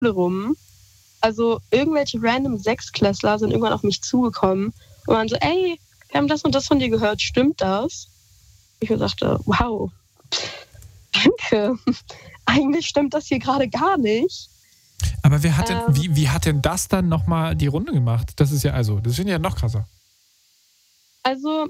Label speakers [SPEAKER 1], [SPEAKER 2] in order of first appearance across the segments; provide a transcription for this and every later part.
[SPEAKER 1] Schule rum. Also irgendwelche random Sechstklässler sind irgendwann auf mich zugekommen und waren so, ey, wir haben das und das von dir gehört, stimmt das? Ich mir dachte, wow, danke. Eigentlich stimmt das hier gerade gar nicht.
[SPEAKER 2] Aber wer hat denn, wie hat denn das dann nochmal die Runde gemacht? Das ist ja das finde ich ja noch krasser.
[SPEAKER 1] Also,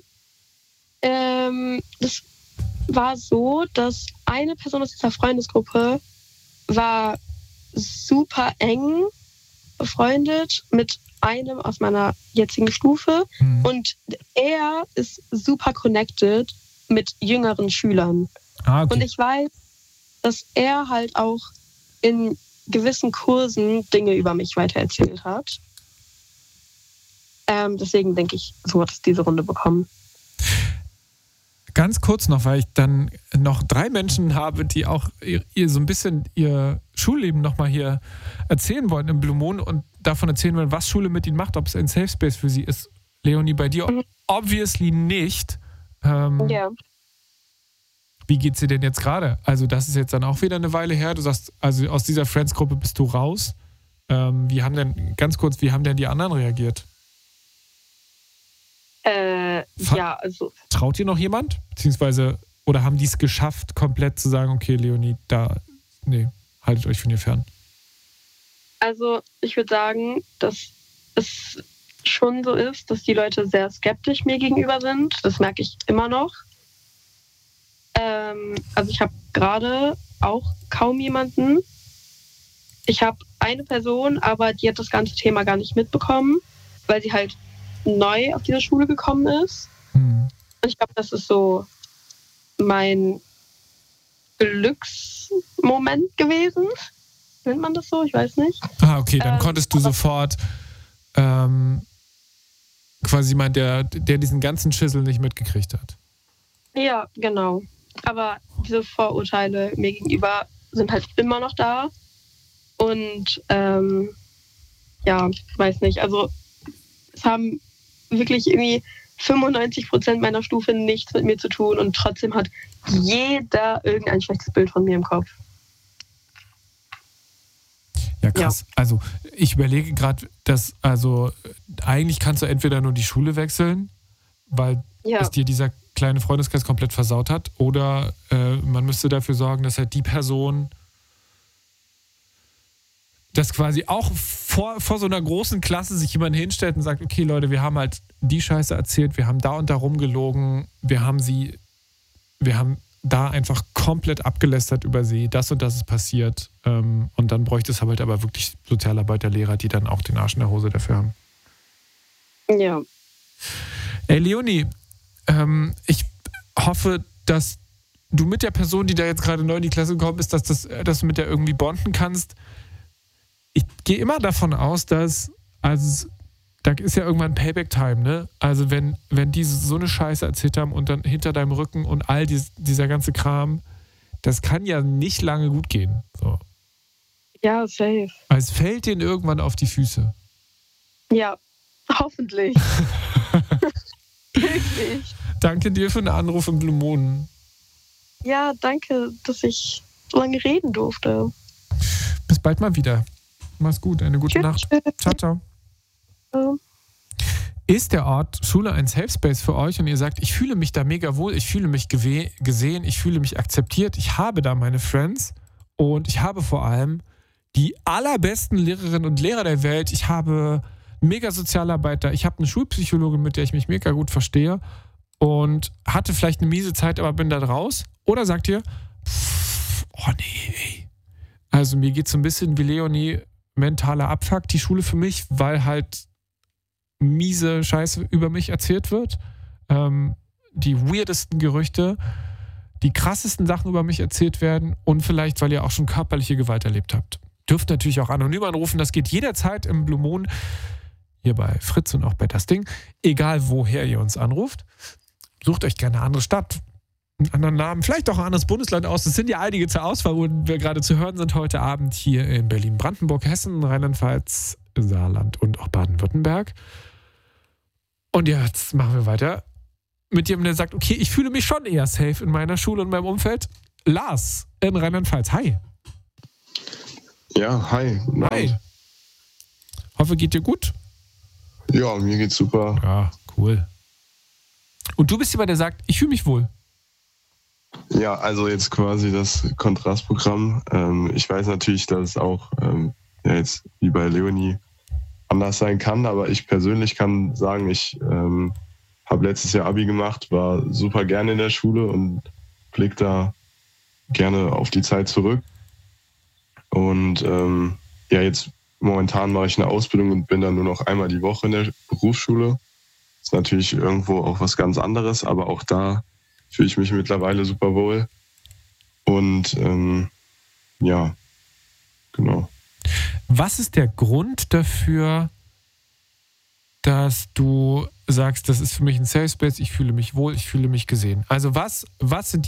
[SPEAKER 1] das war so, dass eine Person aus dieser Freundesgruppe war super eng befreundet mit einem aus meiner jetzigen Stufe und er ist super connected mit jüngeren Schülern.
[SPEAKER 2] Okay.
[SPEAKER 1] Und ich weiß, dass er halt auch in gewissen Kursen Dinge über mich weitererzählt hat. Deswegen denke ich, so hat es diese Runde bekommen.
[SPEAKER 2] Ganz kurz noch, weil ich dann noch 3 Menschen habe, die auch ihr so ein bisschen ihr Schulleben nochmal hier erzählen wollen im Blue Moon und davon erzählen wollen, was Schule mit ihnen macht, ob es ein Safe Space für sie ist. Leonie, bei dir obviously nicht.
[SPEAKER 1] Ja.
[SPEAKER 2] Wie geht's dir denn jetzt gerade? Also das ist jetzt dann auch wieder eine Weile her. Du sagst, also aus dieser Friends-Gruppe bist du raus. Wie haben denn die anderen reagiert?
[SPEAKER 1] Ja, also...
[SPEAKER 2] Traut dir noch jemand? Beziehungsweise, oder haben die es geschafft, komplett zu sagen, okay, Leonie, haltet euch von ihr fern?
[SPEAKER 1] Also, ich würde sagen, dass es schon so ist, dass die Leute sehr skeptisch mir gegenüber sind. Das merke ich immer noch. Also, ich habe gerade auch kaum jemanden. Ich habe eine Person, aber die hat das ganze Thema gar nicht mitbekommen, weil sie halt neu auf diese Schule gekommen ist. Und ich glaube, das ist so mein Glücksmoment gewesen. Nennt man das so? Ich weiß nicht.
[SPEAKER 2] Okay, dann konntest du sofort quasi jemand, der diesen ganzen Schissel nicht mitgekriegt hat.
[SPEAKER 1] Ja, genau. Aber diese Vorurteile mir gegenüber sind halt immer noch da. Und weiß nicht. Also es haben wirklich irgendwie 95% meiner Stufe nichts mit mir zu tun und trotzdem hat jeder irgendein schlechtes Bild von mir im Kopf.
[SPEAKER 2] Ja, krass. Ja. Also ich überlege gerade, dass, eigentlich kannst du entweder nur die Schule wechseln, weil es dir dieser kleine Freundeskreis komplett versaut hat, oder man müsste dafür sorgen, dass halt die Person dass quasi auch vor so einer großen Klasse sich jemand hinstellt und sagt, okay Leute, wir haben halt die Scheiße erzählt, wir haben da und da rumgelogen, wir haben da einfach komplett abgelästert über sie, das und das ist passiert. Und dann bräuchte es halt aber wirklich Sozialarbeiter, Lehrer, die dann auch den Arsch in der Hose dafür haben.
[SPEAKER 1] Ja.
[SPEAKER 2] Ey Leonie, ich hoffe, dass du mit der Person, die da jetzt gerade neu in die Klasse gekommen ist, dass du mit der irgendwie bonden kannst. Ich gehe immer davon aus, dass, da ist ja irgendwann Payback-Time, ne? Also wenn die so eine Scheiße erzählt haben und dann hinter deinem Rücken und all dieser ganze Kram, das kann ja nicht lange gut gehen. So.
[SPEAKER 1] Ja, safe.
[SPEAKER 2] Also es fällt denen irgendwann auf die Füße.
[SPEAKER 1] Ja, hoffentlich. Wirklich.
[SPEAKER 2] Danke dir für den Anruf im Blue Moon.
[SPEAKER 1] Ja, danke, dass ich so lange reden durfte.
[SPEAKER 2] Bis bald mal wieder. Mach's gut, eine gute Nacht. Ciao, ciao. Ist der Ort Schule ein Safe Space für euch und ihr sagt, ich fühle mich da mega wohl, ich fühle mich gesehen, ich fühle mich akzeptiert, ich habe da meine Friends und ich habe vor allem die allerbesten Lehrerinnen und Lehrer der Welt, ich habe mega Sozialarbeiter, ich habe eine Schulpsychologin, mit der ich mich mega gut verstehe und hatte vielleicht eine miese Zeit, aber bin da raus? Oder sagt ihr, nee, also mir geht so ein bisschen wie Leonie, mentaler Abfuck, die Schule für mich, weil halt miese Scheiße über mich erzählt wird, die weirdesten Gerüchte, die krassesten Sachen über mich erzählt werden und vielleicht, weil ihr auch schon körperliche Gewalt erlebt habt. Dürft natürlich auch anonym anrufen, das geht jederzeit im Blue Moon, hier bei Fritz und auch bei Das Ding, egal woher ihr uns anruft. Sucht euch gerne eine andere Stadt, einen anderen Namen, vielleicht auch ein anderes Bundesland aus. Es sind ja einige zur Auswahl, wo wir gerade zu hören sind heute Abend hier in Berlin, Brandenburg, Hessen, Rheinland-Pfalz, Saarland und auch Baden-Württemberg. Und jetzt machen wir weiter mit jemandem, der sagt, okay, ich fühle mich schon eher safe in meiner Schule und meinem Umfeld. Lars in Rheinland-Pfalz. Hi.
[SPEAKER 3] Ja, hi. Guten
[SPEAKER 2] Hi.
[SPEAKER 3] Abend.
[SPEAKER 2] Hoffe, geht dir gut?
[SPEAKER 3] Ja, mir geht's super.
[SPEAKER 2] Ja, cool. Und du bist jemand, der sagt, ich fühle mich wohl.
[SPEAKER 3] Ja, also jetzt quasi das Kontrastprogramm. Ich weiß natürlich, dass es auch ja jetzt wie bei Leonie anders sein kann, aber ich persönlich kann sagen, ich habe letztes Jahr Abi gemacht, war super gerne in der Schule und blicke da gerne auf die Zeit zurück. Und ja, jetzt momentan mache ich eine Ausbildung und bin dann nur noch einmal die Woche in der Berufsschule. Ist natürlich irgendwo auch was ganz anderes, aber auch da fühle ich mich mittlerweile super wohl. Und ja, genau.
[SPEAKER 2] Was ist der Grund dafür, dass du sagst, das ist für mich ein Safe Space, ich fühle mich wohl, ich fühle mich gesehen? Also was sind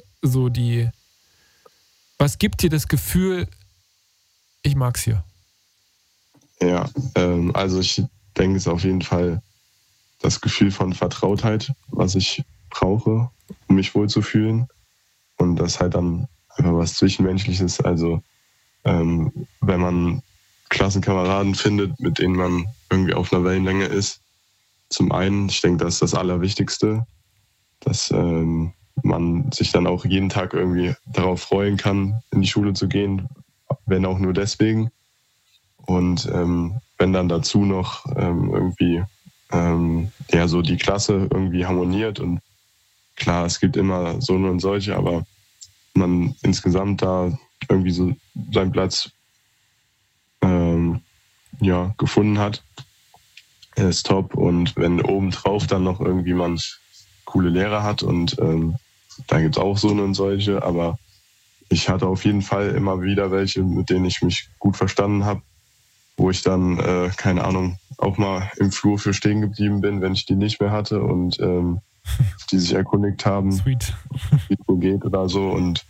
[SPEAKER 2] was gibt dir das Gefühl, ich mag's hier?
[SPEAKER 3] Ja, also ich denke, es ist auf jeden Fall das Gefühl von Vertrautheit, was ich brauche, um mich wohlzufühlen. Und das halt dann einfach was Zwischenmenschliches. Also wenn man Klassenkameraden findet, mit denen man irgendwie auf einer Wellenlänge ist. Zum einen, ich denke, das ist das Allerwichtigste, dass man sich dann auch jeden Tag irgendwie darauf freuen kann, in die Schule zu gehen, wenn auch nur deswegen. Und wenn dann dazu noch irgendwie ja so die Klasse irgendwie harmoniert und klar, es gibt immer so und solche, aber man insgesamt da irgendwie so seinen Platz ja, gefunden hat, ist top. Und wenn obendrauf dann noch irgendwie man coole Lehrer hat und da gibt es auch so und solche, aber ich hatte auf jeden Fall immer wieder welche, mit denen ich mich gut verstanden habe, wo ich dann, keine Ahnung, auch mal im Flur für stehen geblieben bin, wenn ich die nicht mehr hatte und die sich erkundigt haben,
[SPEAKER 2] Sweet.
[SPEAKER 3] wie es so geht oder so. Und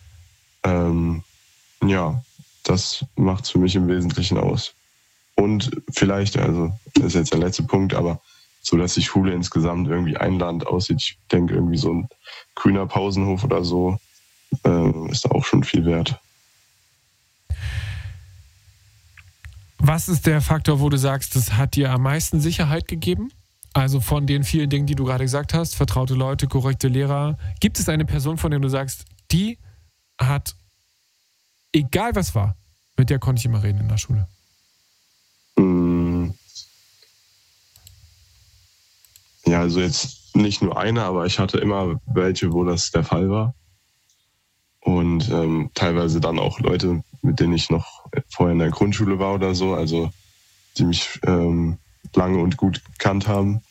[SPEAKER 3] ja, das macht es für mich im Wesentlichen aus. Und vielleicht, also das ist jetzt der letzte Punkt, aber so, dass die Schule insgesamt irgendwie einladend aussieht. Ich denke, irgendwie so ein grüner Pausenhof oder so ist auch schon viel wert.
[SPEAKER 2] Was ist der Faktor, wo du sagst, das hat dir am meisten Sicherheit gegeben? Also von den vielen Dingen, die du gerade gesagt hast, vertraute Leute, korrekte Lehrer. Gibt es eine Person, von der du sagst, die hat, egal was war, mit der konnte ich immer reden in der Schule?
[SPEAKER 3] Ja, also jetzt nicht nur eine, aber ich hatte immer welche, wo das der Fall war. Und teilweise dann auch Leute, mit denen ich noch vorher in der Grundschule war oder so, also die mich lange und gut gekannt haben.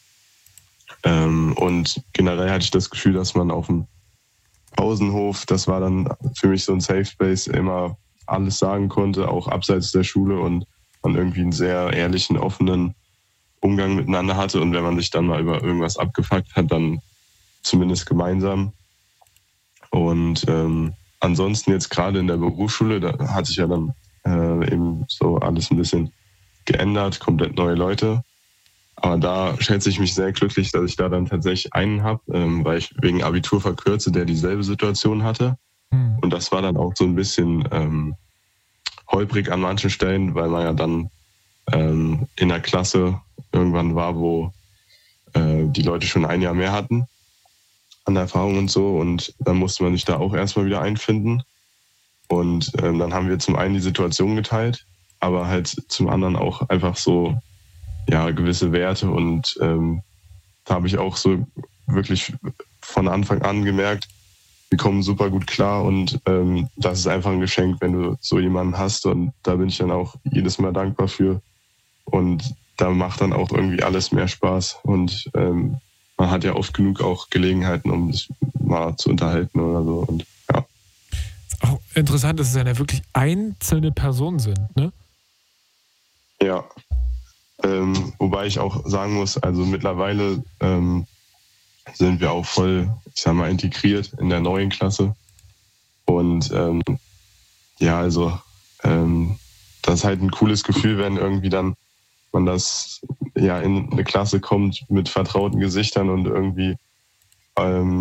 [SPEAKER 3] Und generell hatte ich das Gefühl, dass man auf dem Pausenhof, das war dann für mich so ein Safe Space, immer alles sagen konnte, auch abseits der Schule und man irgendwie einen sehr ehrlichen, offenen Umgang miteinander hatte. Und wenn man sich dann mal über irgendwas abgefuckt hat, dann zumindest gemeinsam. Und ansonsten jetzt gerade in der Berufsschule, da hat sich ja dann eben so alles ein bisschen geändert, komplett neue Leute. Aber da schätze ich mich sehr glücklich, dass ich da dann tatsächlich einen habe, weil ich wegen Abitur verkürze, der dieselbe Situation hatte. Und das war dann auch so ein bisschen holprig an manchen Stellen, weil man ja dann in der Klasse irgendwann war, wo die Leute schon ein Jahr mehr hatten an Erfahrung und so. Und dann musste man sich da auch erstmal wieder einfinden. Und dann haben wir zum einen die Situation geteilt, aber halt zum anderen auch einfach so ja, gewisse Werte. Und da habe ich auch so wirklich von Anfang an gemerkt, wir kommen super gut klar und das ist einfach ein Geschenk, wenn du so jemanden hast. Und da bin ich dann auch jedes Mal dankbar für. Und da macht dann auch irgendwie alles mehr Spaß. Und man hat ja oft genug auch Gelegenheiten, um sich mal zu unterhalten oder so. Und ja.
[SPEAKER 2] Ist auch interessant, dass es ja wirklich einzelne Personen sind, ne?
[SPEAKER 3] Ja. Wobei ich auch sagen muss, also mittlerweile sind wir auch voll, ich sag mal, integriert in der neuen Klasse. Und ja, also das ist halt ein cooles Gefühl, wenn irgendwie dann man das ja in eine Klasse kommt mit vertrauten Gesichtern und irgendwie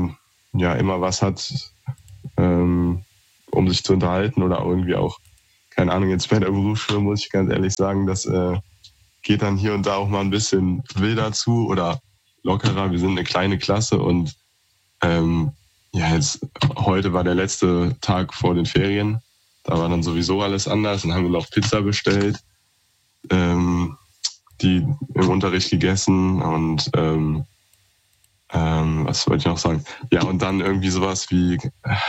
[SPEAKER 3] ja immer was hat, um sich zu unterhalten oder irgendwie auch, keine Ahnung, jetzt bei der Berufsschule muss ich ganz ehrlich sagen, das geht dann hier und da auch mal ein bisschen wilder zu oder lockerer. Wir sind eine kleine Klasse und jetzt heute war der letzte Tag vor den Ferien. Da war dann sowieso alles anders. Dann haben wir noch Pizza bestellt, die im Unterricht gegessen und was wollte ich noch sagen? Ja, und dann irgendwie sowas wie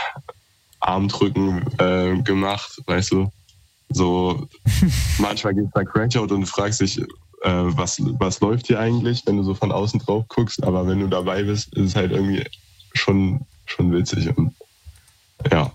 [SPEAKER 3] Armdrücken gemacht, weißt du? So, manchmal geht's da Crackout und du fragst dich, was läuft hier eigentlich, wenn du so von außen drauf guckst, aber wenn du dabei bist, ist es halt irgendwie schon witzig und ja.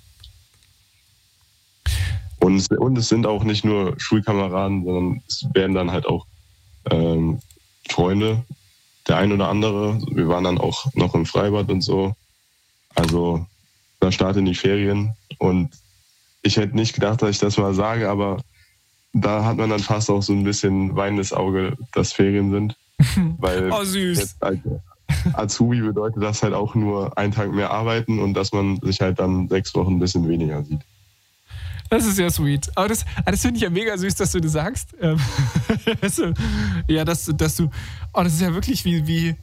[SPEAKER 3] Und es sind auch nicht nur Schulkameraden, sondern es werden dann halt auch Freunde, der ein oder andere. Wir waren dann auch noch im Freibad und so. Also da starten die Ferien und ich hätte nicht gedacht, dass ich das mal sage, aber da hat man dann fast auch so ein bisschen weinendes Auge, dass Ferien sind. Weil
[SPEAKER 2] süß.
[SPEAKER 3] Jetzt als Azubi bedeutet das halt auch nur einen Tag mehr arbeiten und dass man sich halt dann 6 Wochen ein bisschen weniger sieht.
[SPEAKER 2] Das ist ja sweet. Aber das finde ich ja mega süß, dass du das sagst. Weißt du, ja, dass du, das ist ja wirklich wie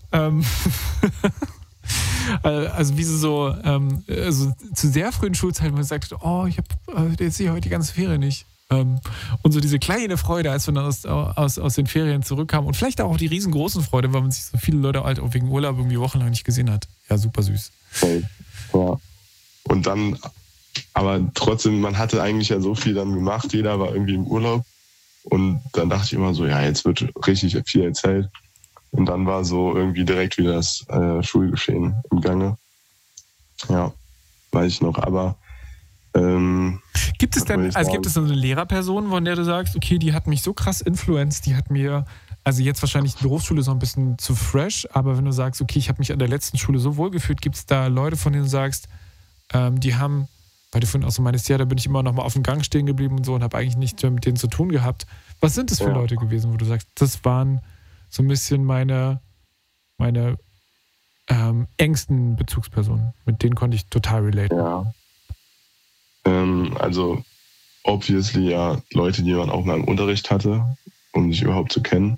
[SPEAKER 2] also wie so also zu sehr frühen Schulzeiten, wo man sagt, ich habe jetzt sehe heute die ganze Ferien nicht. Und so diese kleine Freude, als man aus den Ferien zurückkam und vielleicht auch die riesengroßen Freude, weil man sich so viele Leute halt auch wegen Urlaub irgendwie wochenlang nicht gesehen hat. Ja, super süß.
[SPEAKER 3] Ja. Und dann, aber trotzdem, man hatte eigentlich ja so viel dann gemacht, jeder war irgendwie im Urlaub und dann dachte ich immer so, ja, jetzt wird richtig viel erzählt. Und dann war so irgendwie direkt wieder das Schulgeschehen im Gange. Ja, weiß ich noch, aber
[SPEAKER 2] gibt es denn, gibt es so eine Lehrerperson, von der du sagst, okay, die hat mich so krass influenced, die hat mir, also jetzt wahrscheinlich die Berufsschule so ein bisschen zu fresh, aber wenn du sagst, okay, ich habe mich an der letzten Schule so wohl gefühlt, gibt es da Leute, von denen du sagst, die haben, weil du vorhin auch so meinst, ja, da bin ich immer noch mal auf dem Gang stehen geblieben und so und habe eigentlich nichts mehr mit denen zu tun gehabt. Was sind das für Leute gewesen, wo du sagst, das waren so ein bisschen meine engsten Bezugspersonen, mit denen konnte ich total relaten.
[SPEAKER 3] Ja. Also obviously ja Leute, die man auch mal im Unterricht hatte, um sich überhaupt zu kennen.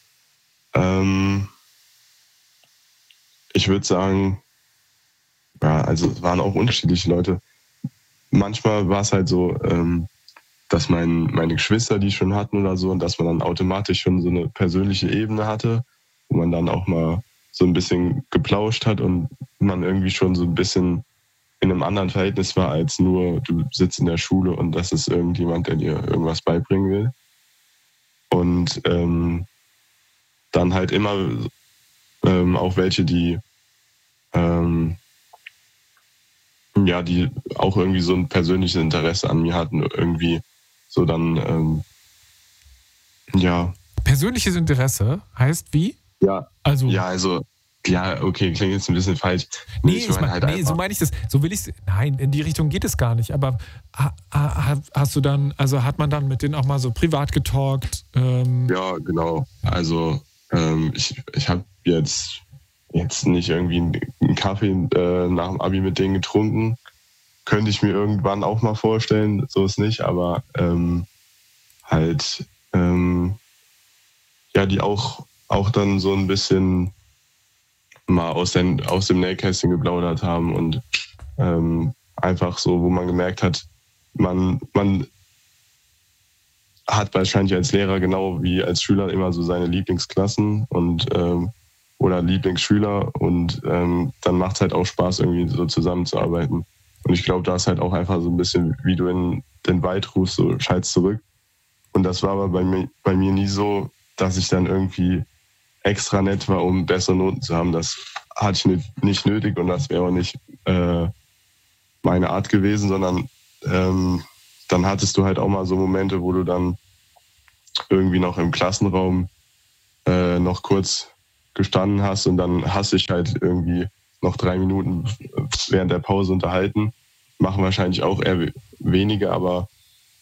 [SPEAKER 3] Ich würde sagen, ja, also es waren auch unterschiedliche Leute. Manchmal war es halt so, dass meine Geschwister die schon hatten oder so und dass man dann automatisch schon so eine persönliche Ebene hatte, wo man dann auch mal so ein bisschen geplauscht hat und man irgendwie schon so ein bisschen in einem anderen Verhältnis war, als nur du sitzt in der Schule und das ist irgendjemand, der dir irgendwas beibringen will. Und dann halt immer auch welche, die die auch irgendwie so ein persönliches Interesse an mir hatten, irgendwie so dann,
[SPEAKER 2] Persönliches Interesse heißt wie?
[SPEAKER 3] Ja,
[SPEAKER 2] also
[SPEAKER 3] okay, klingt jetzt ein bisschen falsch.
[SPEAKER 2] Nee, so meine ich das. So will ich es. Nein, in die Richtung geht es gar nicht. Aber hast du dann, also hat man dann mit denen auch mal so privat getalkt?
[SPEAKER 3] Ja, genau. Also ich habe jetzt nicht irgendwie einen Kaffee nach dem Abi mit denen getrunken. Könnte ich mir irgendwann auch mal vorstellen, so ist nicht, aber die auch dann so ein bisschen mal aus dem Nähkästchen geplaudert haben und einfach so, wo man gemerkt hat, man hat wahrscheinlich als Lehrer genau wie als Schüler immer so seine Lieblingsklassen und oder Lieblingsschüler und dann macht es halt auch Spaß, irgendwie so zusammenzuarbeiten. Und ich glaube, da ist halt auch einfach so ein bisschen, wie du in den Wald rufst, so schallst zurück. Und das war aber bei mir nie so, dass ich dann irgendwie extra nett war, um bessere Noten zu haben. Das hatte ich nicht nötig und das wäre auch nicht meine Art gewesen, sondern dann hattest du halt auch mal so Momente, wo du dann irgendwie noch im Klassenraum noch kurz gestanden hast und dann hast dich halt irgendwie noch 3 Minuten während der Pause unterhalten. Machen wahrscheinlich auch eher wenige, aber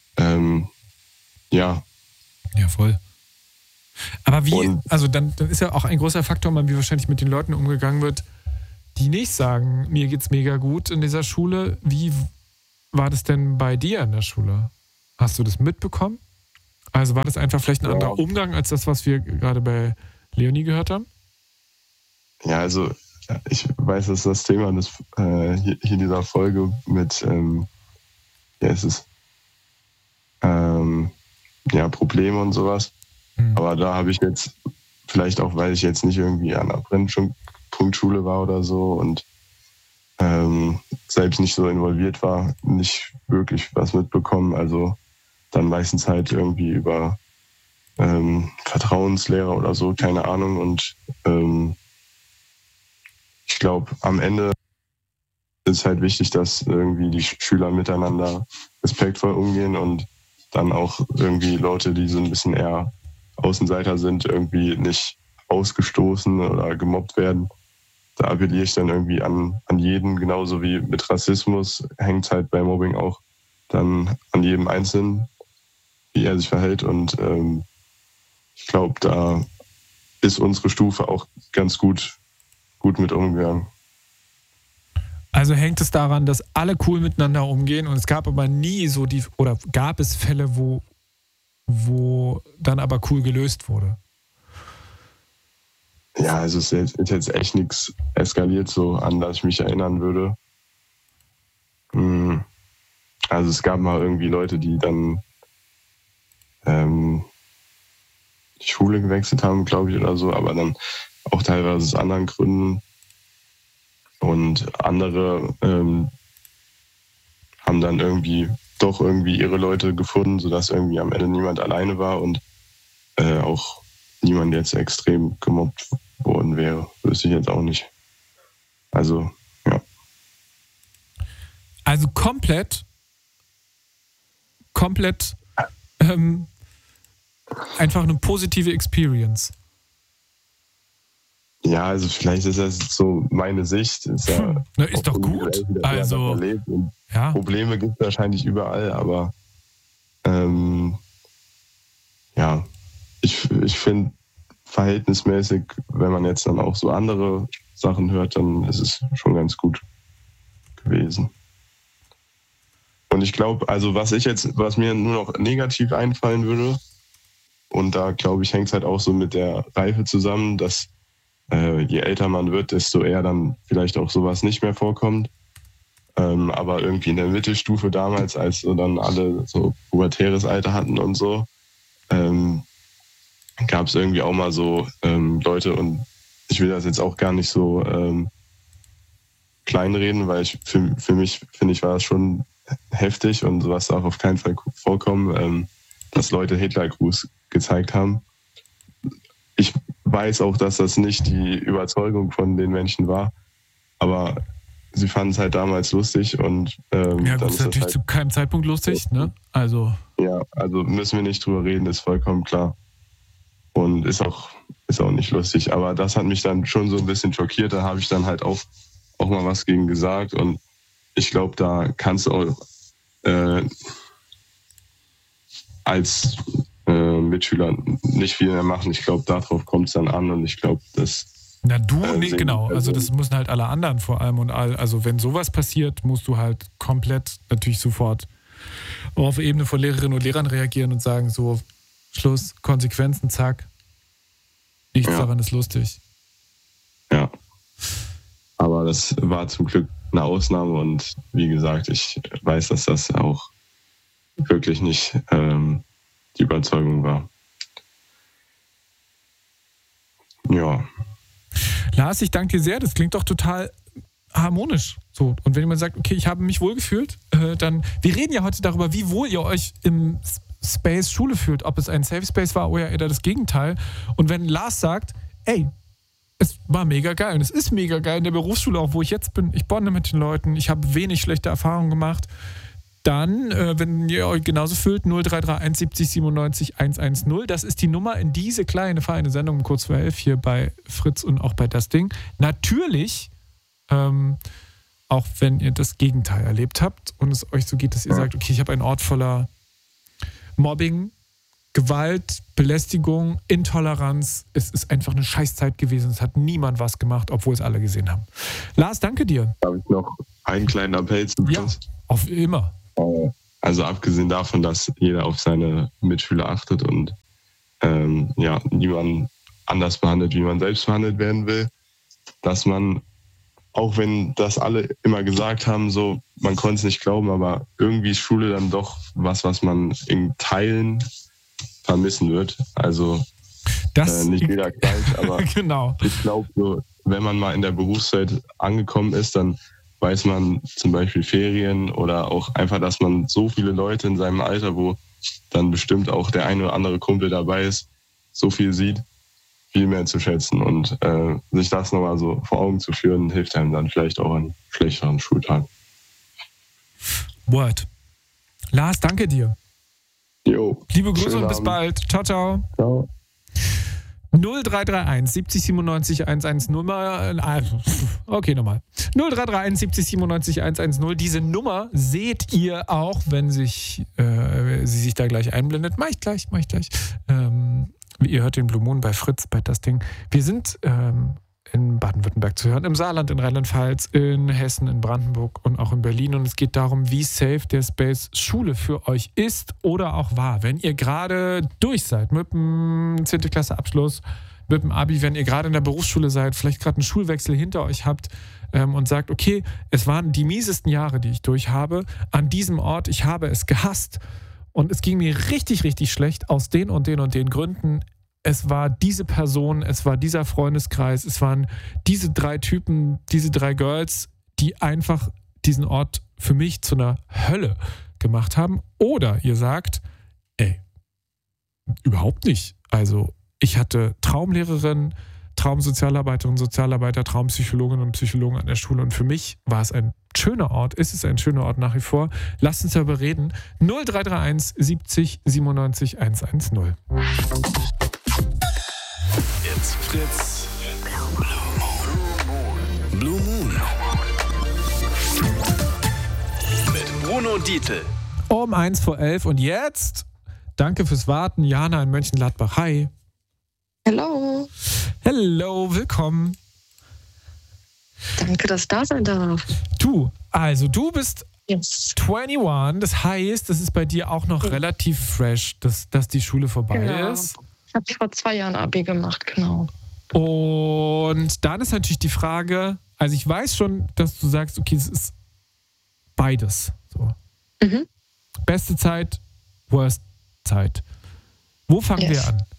[SPEAKER 3] ja.
[SPEAKER 2] Ja, voll. Aber also dann ist ja auch ein großer Faktor, wie wahrscheinlich mit den Leuten umgegangen wird, die nicht sagen, mir geht's mega gut in dieser Schule. Wie war das denn bei dir in der Schule? Hast du das mitbekommen? Also war das einfach vielleicht ein anderer Umgang als das, was wir gerade bei Leonie gehört haben?
[SPEAKER 3] Ja, also ich weiß, dass das Thema hier dieser Folge mit, Probleme und sowas. Aber da habe ich jetzt, vielleicht auch, weil ich jetzt nicht irgendwie an einer Brennpunktschule war oder so und selbst nicht so involviert war, nicht wirklich was mitbekommen. Also dann meistens halt irgendwie über Vertrauenslehrer oder so, keine Ahnung. Und ich glaube, am Ende ist halt wichtig, dass irgendwie die Schüler miteinander respektvoll umgehen und dann auch irgendwie Leute, die so ein bisschen eher Außenseiter sind, irgendwie nicht ausgestoßen oder gemobbt werden. Da appelliere ich dann irgendwie an jeden, genauso wie mit Rassismus hängt es halt bei Mobbing auch dann an jedem Einzelnen, wie er sich verhält. Und ich glaube, da ist unsere Stufe auch ganz gut mit umgegangen.
[SPEAKER 2] Also hängt es daran, dass alle cool miteinander umgehen und es gab aber nie so gab es Fälle, wo dann aber cool gelöst wurde?
[SPEAKER 3] Ja, also es ist jetzt echt nichts eskaliert, so an das ich mich erinnern würde. Also es gab mal irgendwie Leute, die dann die Schule gewechselt haben, glaube ich, oder so, aber dann auch teilweise aus anderen Gründen. Und andere haben dann irgendwie doch irgendwie ihre Leute gefunden, sodass irgendwie am Ende niemand alleine war und auch niemand jetzt extrem gemobbt worden wäre. Wüsste ich jetzt auch nicht. Also, ja.
[SPEAKER 2] Also komplett einfach eine positive Experience.
[SPEAKER 3] Ja, also vielleicht ist das so meine Sicht. Ist
[SPEAKER 2] doch gut. Also,
[SPEAKER 3] ja. Probleme gibt es wahrscheinlich überall, aber ich finde verhältnismäßig, wenn man jetzt dann auch so andere Sachen hört, dann ist es schon ganz gut gewesen. Und ich glaube, also was mir nur noch negativ einfallen würde, und da glaube ich, hängt es halt auch so mit der Reife zusammen, dass je älter man wird, desto eher dann vielleicht auch sowas nicht mehr vorkommt. Aber irgendwie in der Mittelstufe damals, als so dann alle so pubertäres Alter hatten und so, gab es irgendwie auch mal so Leute, und ich will das jetzt auch gar nicht so kleinreden, weil für mich, finde ich, war das schon heftig und sowas darf auf keinen Fall vorkommen, dass Leute Hitlergruß gezeigt haben. Ich weiß auch, dass das nicht die Überzeugung von den Menschen war, aber sie fanden es halt damals lustig und
[SPEAKER 2] ja gut, das ist natürlich halt zu keinem Zeitpunkt lustig, ne? Also
[SPEAKER 3] ja, also müssen wir nicht drüber reden, ist vollkommen klar. Und ist auch nicht lustig, aber das hat mich dann schon so ein bisschen schockiert, da habe ich dann halt auch mal was gegen gesagt und ich glaube, da kannst du auch als Mitschüler nicht viel mehr machen. Ich glaube, darauf kommt es dann an und ich glaube, dass...
[SPEAKER 2] Na du, genau. Also das müssen halt alle anderen vor allem also wenn sowas passiert, musst du halt komplett natürlich sofort auf Ebene von Lehrerinnen und Lehrern reagieren und sagen so, Schluss, Konsequenzen, zack. Nichts daran ist lustig.
[SPEAKER 3] Ja. Aber das war zum Glück eine Ausnahme und wie gesagt, ich weiß, dass das auch wirklich nicht die Überzeugung war. Ja.
[SPEAKER 2] Lars, ich danke dir sehr. Das klingt doch total harmonisch. So. Und wenn jemand sagt, okay, ich habe mich wohlgefühlt, dann, wir reden ja heute darüber, wie wohl ihr euch im Space Schule fühlt, ob es ein Safe Space war oder eher das Gegenteil. Und wenn Lars sagt, ey, es war mega geil und es ist mega geil in der Berufsschule, auch wo ich jetzt bin, ich bonde mit den Leuten, ich habe wenig schlechte Erfahrungen gemacht, dann, wenn ihr euch genauso fühlt, 0331 70 97 110, das ist die Nummer in diese kleine, feine Sendung um kurz vor 11 hier bei Fritz und auch bei Das Ding. Natürlich, auch wenn ihr das Gegenteil erlebt habt und es euch so geht, dass ihr sagt, okay, ich habe einen Ort voller Mobbing, Gewalt, Belästigung, Intoleranz. Es ist einfach eine Scheißzeit gewesen. Es hat niemand was gemacht, obwohl es alle gesehen haben. Lars, danke dir.
[SPEAKER 3] Habe ich noch einen kleinen Appell zum Schluss?
[SPEAKER 2] Ja, auf immer.
[SPEAKER 3] Also abgesehen davon, dass jeder auf seine Mitschüler achtet und niemand anders behandelt, wie man selbst behandelt werden will, dass man, auch wenn das alle immer gesagt haben, so, man konnte es nicht glauben, aber irgendwie ist Schule dann doch was man in Teilen vermissen wird. Also nicht jeder gleich, aber
[SPEAKER 2] genau.
[SPEAKER 3] Ich glaube, so, wenn man mal in der Berufszeit angekommen ist, dann weiß man zum Beispiel Ferien oder auch einfach, dass man so viele Leute in seinem Alter, wo dann bestimmt auch der eine oder andere Kumpel dabei ist, so viel sieht, viel mehr zu schätzen. Und sich das nochmal so vor Augen zu führen, hilft einem dann vielleicht auch an schlechteren Schultagen.
[SPEAKER 2] Word. Lars, danke dir.
[SPEAKER 3] Jo.
[SPEAKER 2] Liebe Grüße und bis bald. Ciao, ciao.
[SPEAKER 3] Ciao.
[SPEAKER 2] 0331 70 97 110. Okay, nochmal. 0331 70 97 110. Diese Nummer seht ihr auch, wenn sie sich da gleich einblendet. Mach ich gleich. Ihr hört den Blue Moon bei Fritz, bei das Ding. Wir sind in Baden-Württemberg zu hören, im Saarland, in Rheinland-Pfalz, in Hessen, in Brandenburg und auch in Berlin. Und es geht darum, wie safe der Space Schule für euch ist oder auch war. Wenn ihr gerade durch seid mit dem 10. Klasse Abschluss, mit dem Abi, wenn ihr gerade in der Berufsschule seid, vielleicht gerade einen Schulwechsel hinter euch habt und sagt, okay, es waren die miesesten Jahre, die ich durch habe, an diesem Ort, ich habe es gehasst und es ging mir richtig, richtig schlecht aus den und den und den Gründen. Es war diese Person, es war dieser Freundeskreis, es waren diese 3 Typen, diese 3 Girls, die einfach diesen Ort für mich zu einer Hölle gemacht haben. Oder ihr sagt, überhaupt nicht. Also ich hatte Traumlehrerin, Traumsozialarbeiterin, Sozialarbeiter, Traumpsychologinnen und Psychologen an der Schule und für mich war es ein schöner Ort, ist es ein schöner Ort nach wie vor. Lasst uns darüber reden. 0331 70 97 110.
[SPEAKER 4] Jetzt Fritz. Blue Moon. Mit Bruno Dietl.
[SPEAKER 2] Um 11:01 und jetzt, danke fürs Warten, Jana in Mönchengladbach. Hi.
[SPEAKER 1] Hello.
[SPEAKER 2] Hello, willkommen.
[SPEAKER 1] Danke, dass ich da sein darf.
[SPEAKER 2] Du bist 21, das heißt, das ist bei dir auch noch relativ fresh, dass die Schule vorbei ist.
[SPEAKER 1] Ich habe vor 2 Jahren Abi gemacht, genau.
[SPEAKER 2] Und dann ist natürlich die Frage, also ich weiß schon, dass du sagst, okay, es ist beides. So.
[SPEAKER 1] Mhm.
[SPEAKER 2] Beste Zeit, worst Zeit. Wo fangen wir an?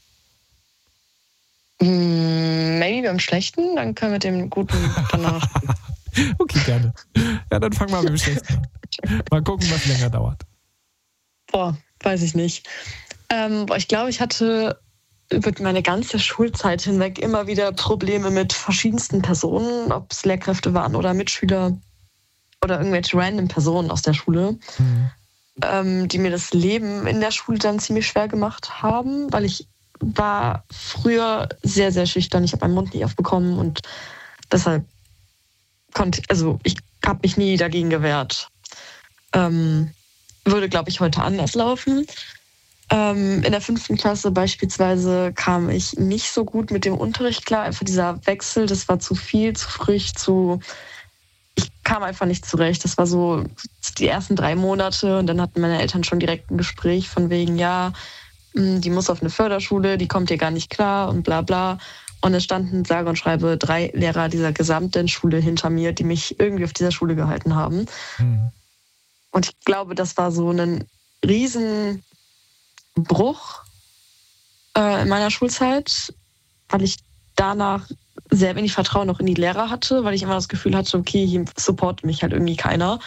[SPEAKER 1] Maybe beim Schlechten, dann können wir mit dem Guten danach.
[SPEAKER 2] Okay, gerne. Ja, dann fangen wir mit dem Schlechten an. Mal gucken, was länger dauert.
[SPEAKER 1] Weiß ich nicht. Ich glaube, ich hatte über meine ganze Schulzeit hinweg immer wieder Probleme mit verschiedensten Personen, ob es Lehrkräfte waren oder Mitschüler oder irgendwelche random Personen aus der Schule, die mir das Leben in der Schule dann ziemlich schwer gemacht haben, weil ich war früher sehr, sehr schüchtern. Ich habe meinen Mund nie aufbekommen und deshalb ich habe mich nie dagegen gewehrt. Würde, glaube ich, heute anders laufen. In der 5. Klasse beispielsweise kam ich nicht so gut mit dem Unterricht klar. Einfach dieser Wechsel, das war zu viel, zu früh, ich kam einfach nicht zurecht. Das war so die ersten 3 Monate und dann hatten meine Eltern schon direkt ein Gespräch von wegen, ja, die muss auf eine Förderschule, die kommt hier gar nicht klar und bla bla. Und es standen sage und schreibe 3 Lehrer dieser gesamten Schule hinter mir, die mich irgendwie auf dieser Schule gehalten haben. Und ich glaube, das war so ein riesen Bruch in meiner Schulzeit, weil ich danach sehr wenig Vertrauen noch in die Lehrer hatte, weil ich immer das Gefühl hatte, okay, hier supportet mich halt irgendwie keiner.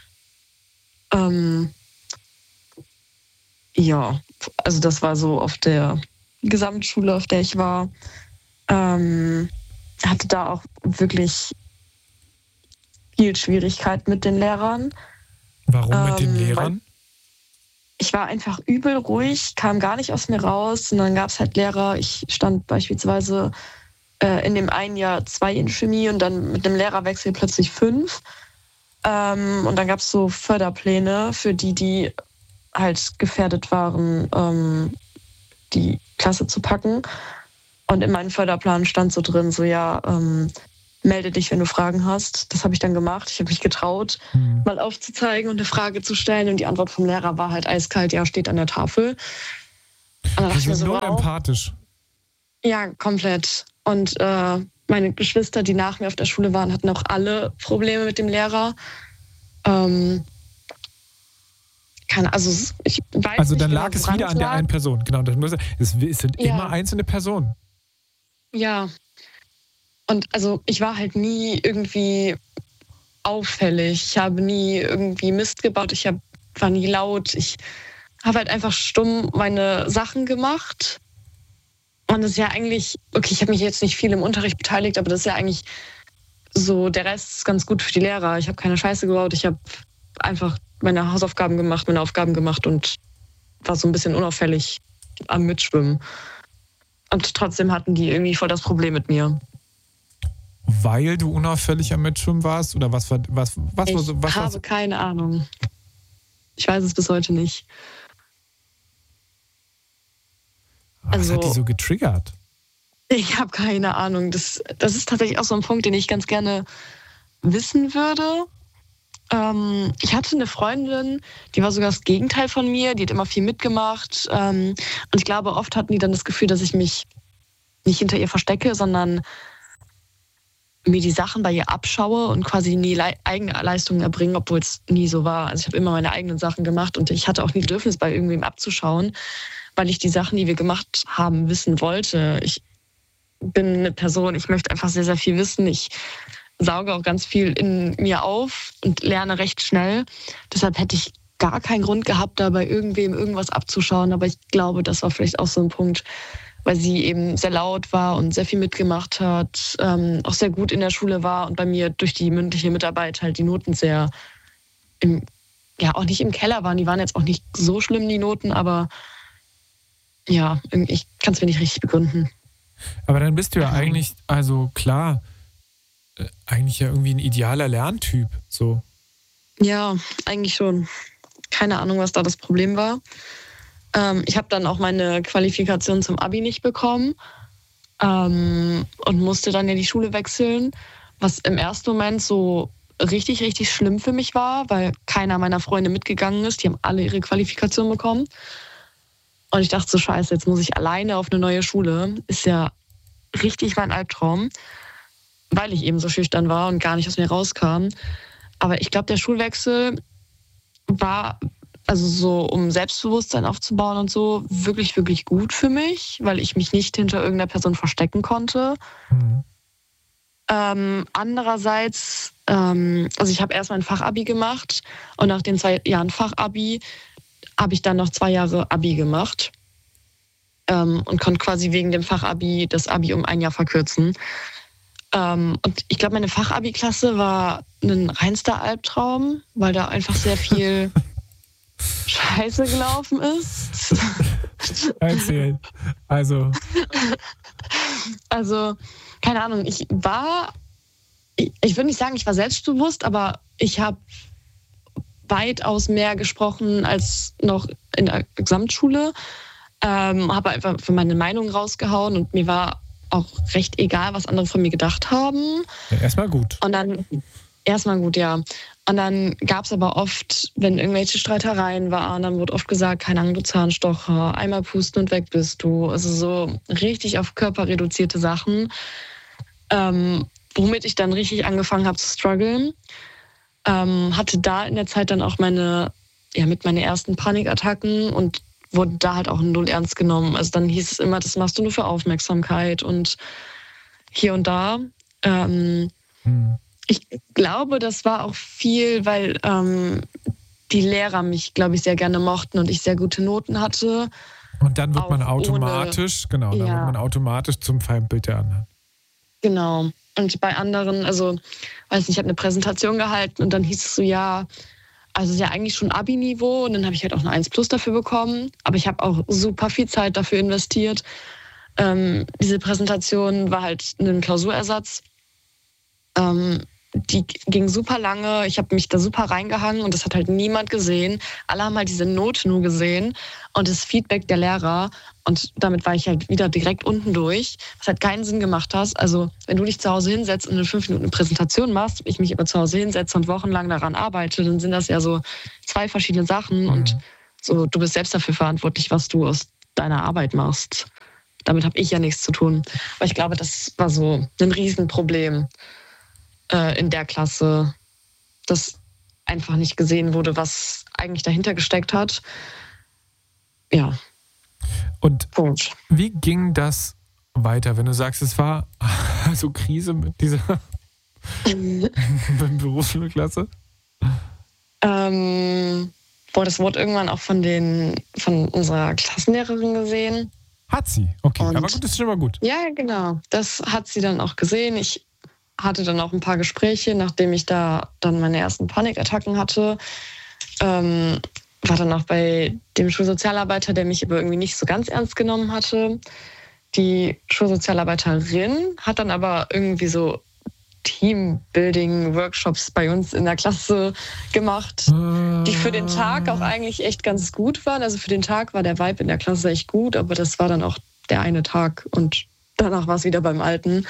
[SPEAKER 1] Ja, also das war so auf der Gesamtschule, auf der ich war. Hatte da auch wirklich viel Schwierigkeit mit den Lehrern.
[SPEAKER 2] Warum mit den Lehrern?
[SPEAKER 1] Ich war einfach übel ruhig, kam gar nicht aus mir raus. Und dann gab es halt Lehrer. Ich stand beispielsweise in dem einen Jahr 2 in Chemie und dann mit einem Lehrerwechsel plötzlich 5. Und dann gab es so Förderpläne für die halt gefährdet waren, die Klasse zu packen. Und in meinem Förderplan stand so drin, so ja,
[SPEAKER 5] melde dich, wenn du Fragen hast. Das habe ich dann gemacht. Ich habe mich getraut, mal aufzuzeigen und eine Frage zu stellen. Und die Antwort vom Lehrer war halt eiskalt, ja, steht an der Tafel. Und dann dachte ich mir so,
[SPEAKER 2] null
[SPEAKER 5] wow.
[SPEAKER 2] empathisch.
[SPEAKER 5] Ja, komplett. Und meine Geschwister, die nach mir auf der Schule waren, hatten auch alle Probleme mit dem Lehrer. Ich weiß
[SPEAKER 2] Also
[SPEAKER 5] nicht
[SPEAKER 2] dann
[SPEAKER 5] genau,
[SPEAKER 2] lag es
[SPEAKER 5] woran
[SPEAKER 2] wieder an der
[SPEAKER 5] lag.
[SPEAKER 2] einen Person. Genau, es sind
[SPEAKER 5] Ja.
[SPEAKER 2] immer einzelne Personen.
[SPEAKER 5] Ja. Und also ich war halt nie irgendwie auffällig. Ich habe nie irgendwie Mist gebaut. War nie laut. Ich habe halt einfach stumm meine Sachen gemacht. Und das ist ja eigentlich, okay, ich habe mich jetzt nicht viel im Unterricht beteiligt, aber das ist ja eigentlich so, der Rest ist ganz gut für die Lehrer. Ich habe keine Scheiße gebaut. Ich habe einfach meine Hausaufgaben gemacht, meine Aufgaben gemacht und war so ein bisschen unauffällig am Mitschwimmen. Und trotzdem hatten die irgendwie voll das Problem mit mir.
[SPEAKER 2] Weil du unauffällig am Mitschwimmen warst? Oder was war
[SPEAKER 5] Ich habe keine Ahnung. Ich weiß es bis heute nicht.
[SPEAKER 2] Was hat die so getriggert?
[SPEAKER 5] Ich habe keine Ahnung. Das ist tatsächlich auch so ein Punkt, den ich ganz gerne wissen würde. Ich hatte eine Freundin, die war sogar das Gegenteil von mir. Die hat immer viel mitgemacht. Und ich glaube, oft hatten die dann das Gefühl, dass ich mich nicht hinter ihr verstecke, sondern mir die Sachen bei ihr abschaue und quasi nie eigene Leistungen erbringe, obwohl es nie so war. Also ich habe immer meine eigenen Sachen gemacht und ich hatte auch nie Bedürfnis, bei irgendwem abzuschauen, weil ich die Sachen, die wir gemacht haben, wissen wollte. Ich bin eine Person, ich möchte einfach sehr, sehr viel wissen. Ich sauge auch ganz viel in mir auf und lerne recht schnell. Deshalb hätte ich gar keinen Grund gehabt, da bei irgendwem irgendwas abzuschauen. Aber ich glaube, das war vielleicht auch so ein Punkt, weil sie eben sehr laut war und sehr viel mitgemacht hat, auch sehr gut in der Schule war und bei mir durch die mündliche Mitarbeit halt die Noten sehr auch nicht im Keller waren. Die waren jetzt auch nicht so schlimm, die Noten, aber ja, ich kann es mir nicht richtig begründen.
[SPEAKER 2] Aber dann bist du ja eigentlich, also klar, eigentlich ja irgendwie ein idealer Lerntyp, so.
[SPEAKER 5] Ja, eigentlich schon. Keine Ahnung, was da das Problem war. Ich habe dann auch meine Qualifikation zum Abi nicht bekommen und musste dann ja die Schule wechseln, was im ersten Moment so richtig, richtig schlimm für mich war, weil keiner meiner Freunde mitgegangen ist. Die haben alle ihre Qualifikation bekommen. Und ich dachte so, scheiße, jetzt muss ich alleine auf eine neue Schule. Ist ja richtig mein Albtraum, weil ich eben so schüchtern war und gar nicht aus mir rauskam. Aber ich glaube, der Schulwechsel war, also so um Selbstbewusstsein aufzubauen und so, wirklich, wirklich gut für mich, weil ich mich nicht hinter irgendeiner Person verstecken konnte. Andererseits, also ich habe erst mein Fachabi gemacht und nach den 2 Jahren Fachabi habe ich dann noch 2 Jahre Abi gemacht und konnte quasi wegen dem Fachabi das Abi um 1 Jahr verkürzen. Und ich glaube, meine Fachabi-Klasse war ein reinster Albtraum, weil da einfach sehr viel Scheiße gelaufen ist.
[SPEAKER 2] Erzähl. Also,
[SPEAKER 5] keine Ahnung, ich würde nicht sagen, ich war selbstbewusst, aber ich habe weitaus mehr gesprochen als noch in der Gesamtschule. Habe einfach für meine Meinung rausgehauen und mir war auch recht egal, was andere von mir gedacht haben.
[SPEAKER 2] ja, erstmal gut.
[SPEAKER 5] Und dann, erstmal gut, ja. Und dann gab es aber oft, wenn irgendwelche Streitereien waren, dann wurde oft gesagt, keine Ahnung, du Zahnstocher, einmal pusten und weg bist du. Also so richtig auf Körper reduzierte Sachen, womit ich dann richtig angefangen habe zu strugglen. Hatte da in der Zeit dann auch meine ersten Panikattacken und wurde da halt auch null ernst genommen. Also dann hieß es immer, das machst du nur für Aufmerksamkeit und hier und da. Ich glaube, das war auch viel, weil die Lehrer mich, glaube ich, sehr gerne mochten und ich sehr gute Noten hatte.
[SPEAKER 2] Und dann wird man
[SPEAKER 5] Auch
[SPEAKER 2] automatisch, dann wird man automatisch zum Feindbild der anderen.
[SPEAKER 5] Genau. Und bei anderen, also, weiß nicht, ich habe eine Präsentation gehalten und dann hieß es so, ja, also ist ja eigentlich schon Abi-Niveau und dann habe ich halt auch eine 1+ dafür bekommen. Aber ich habe auch super viel Zeit dafür investiert. Diese Präsentation war halt ein Klausurersatz. die ging super lange. Ich habe mich da super reingehangen und das hat halt niemand gesehen. Alle haben halt diese Note nur gesehen und das Feedback der Lehrer. Und damit war ich halt wieder direkt unten durch, was halt keinen Sinn gemacht hat. Also wenn du dich zu Hause hinsetzt und in 5 Minuten eine Präsentation machst, ich mich aber zu Hause hinsetze und wochenlang daran arbeite, dann sind das ja so 2 verschiedene Sachen. Und so, du bist selbst dafür verantwortlich, was du aus deiner Arbeit machst. Damit habe ich ja nichts zu tun. Aber ich glaube, das war so ein Riesenproblem in der Klasse, dass einfach nicht gesehen wurde, was eigentlich dahinter gesteckt hat. Ja.
[SPEAKER 2] Und
[SPEAKER 5] Punkt.
[SPEAKER 2] wie ging das weiter, wenn du sagst, es war so Krise mit dieser Berufsschulklasse?
[SPEAKER 5] Das wurde irgendwann auch von unserer Klassenlehrerin gesehen.
[SPEAKER 2] Hat sie? Okay,
[SPEAKER 5] Und
[SPEAKER 2] aber gut, das ist schon mal gut.
[SPEAKER 5] Ja, genau. Das hat sie dann auch gesehen. Ich hatte dann auch ein paar Gespräche, nachdem ich da dann meine ersten Panikattacken hatte. War dann auch bei dem Schulsozialarbeiter, der mich aber irgendwie nicht so ganz ernst genommen hatte. Die Schulsozialarbeiterin hat dann aber irgendwie so Teambuilding-Workshops bei uns in der Klasse gemacht, die für den Tag auch eigentlich echt ganz gut waren. Also für den Tag war der Vibe in der Klasse echt gut, aber das war dann auch der eine Tag und danach war es wieder beim Alten.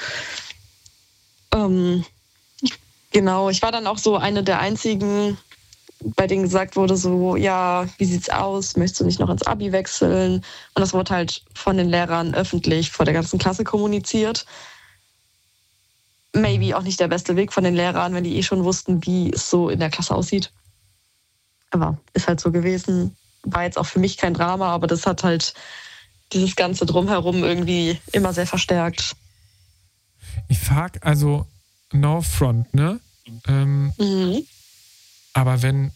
[SPEAKER 5] Genau, ich war dann auch so eine der einzigen, bei denen gesagt wurde so, ja, wie sieht's aus? Möchtest du nicht noch ins Abi wechseln? Und das wurde halt von den Lehrern öffentlich vor der ganzen Klasse kommuniziert. Maybe auch nicht der beste Weg von den Lehrern, wenn die schon wussten, wie es so in der Klasse aussieht. Aber ist halt so gewesen. War jetzt auch für mich kein Drama, aber das hat halt dieses Ganze drumherum irgendwie immer sehr verstärkt.
[SPEAKER 2] Ich frage also no front, ne? Aber wenn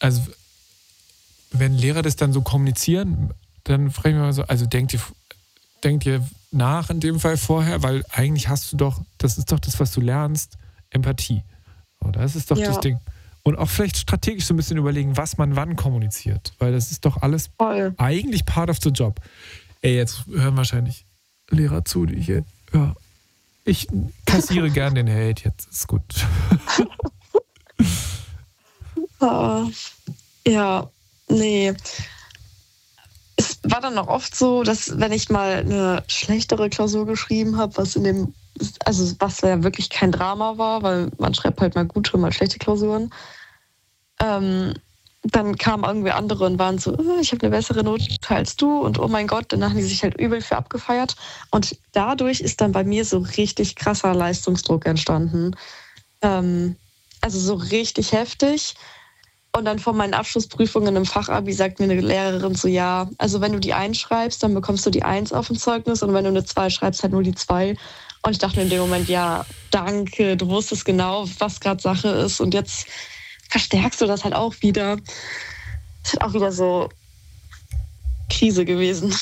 [SPEAKER 2] Lehrer das dann so kommunizieren, dann frage ich mich mal so, also denkt ihr nach in dem Fall vorher, weil eigentlich hast du doch, das ist doch das, was du lernst, Empathie. Oder das ist doch das Ding. Und auch vielleicht strategisch so ein bisschen überlegen, was man wann kommuniziert, weil das ist doch alles eigentlich part of the job. Ey, jetzt hören wahrscheinlich Lehrer zu, die hier, ja, ich kassiere gern den Hate, jetzt ist gut.
[SPEAKER 5] Ja, nee. Es war dann auch oft so, dass wenn ich mal eine schlechtere Klausur geschrieben habe, was ja wirklich kein Drama war, weil man schreibt halt mal gute und mal schlechte Klausuren, dann kamen irgendwie andere und waren so, ich habe eine bessere Note als du und oh mein Gott, dann haben die sich halt übel für abgefeiert. Und dadurch ist dann bei mir so richtig krasser Leistungsdruck entstanden. Also so richtig heftig. Und dann vor meinen Abschlussprüfungen im Fachabi sagt mir eine Lehrerin so, ja, also wenn du die 1 schreibst, dann bekommst du die 1 auf dem Zeugnis und wenn du eine 2 schreibst, halt nur die 2. Und ich dachte mir in dem Moment, ja, danke, du wusstest genau, was gerade Sache ist und jetzt verstärkst du das halt auch wieder. Das ist auch wieder so Krise gewesen.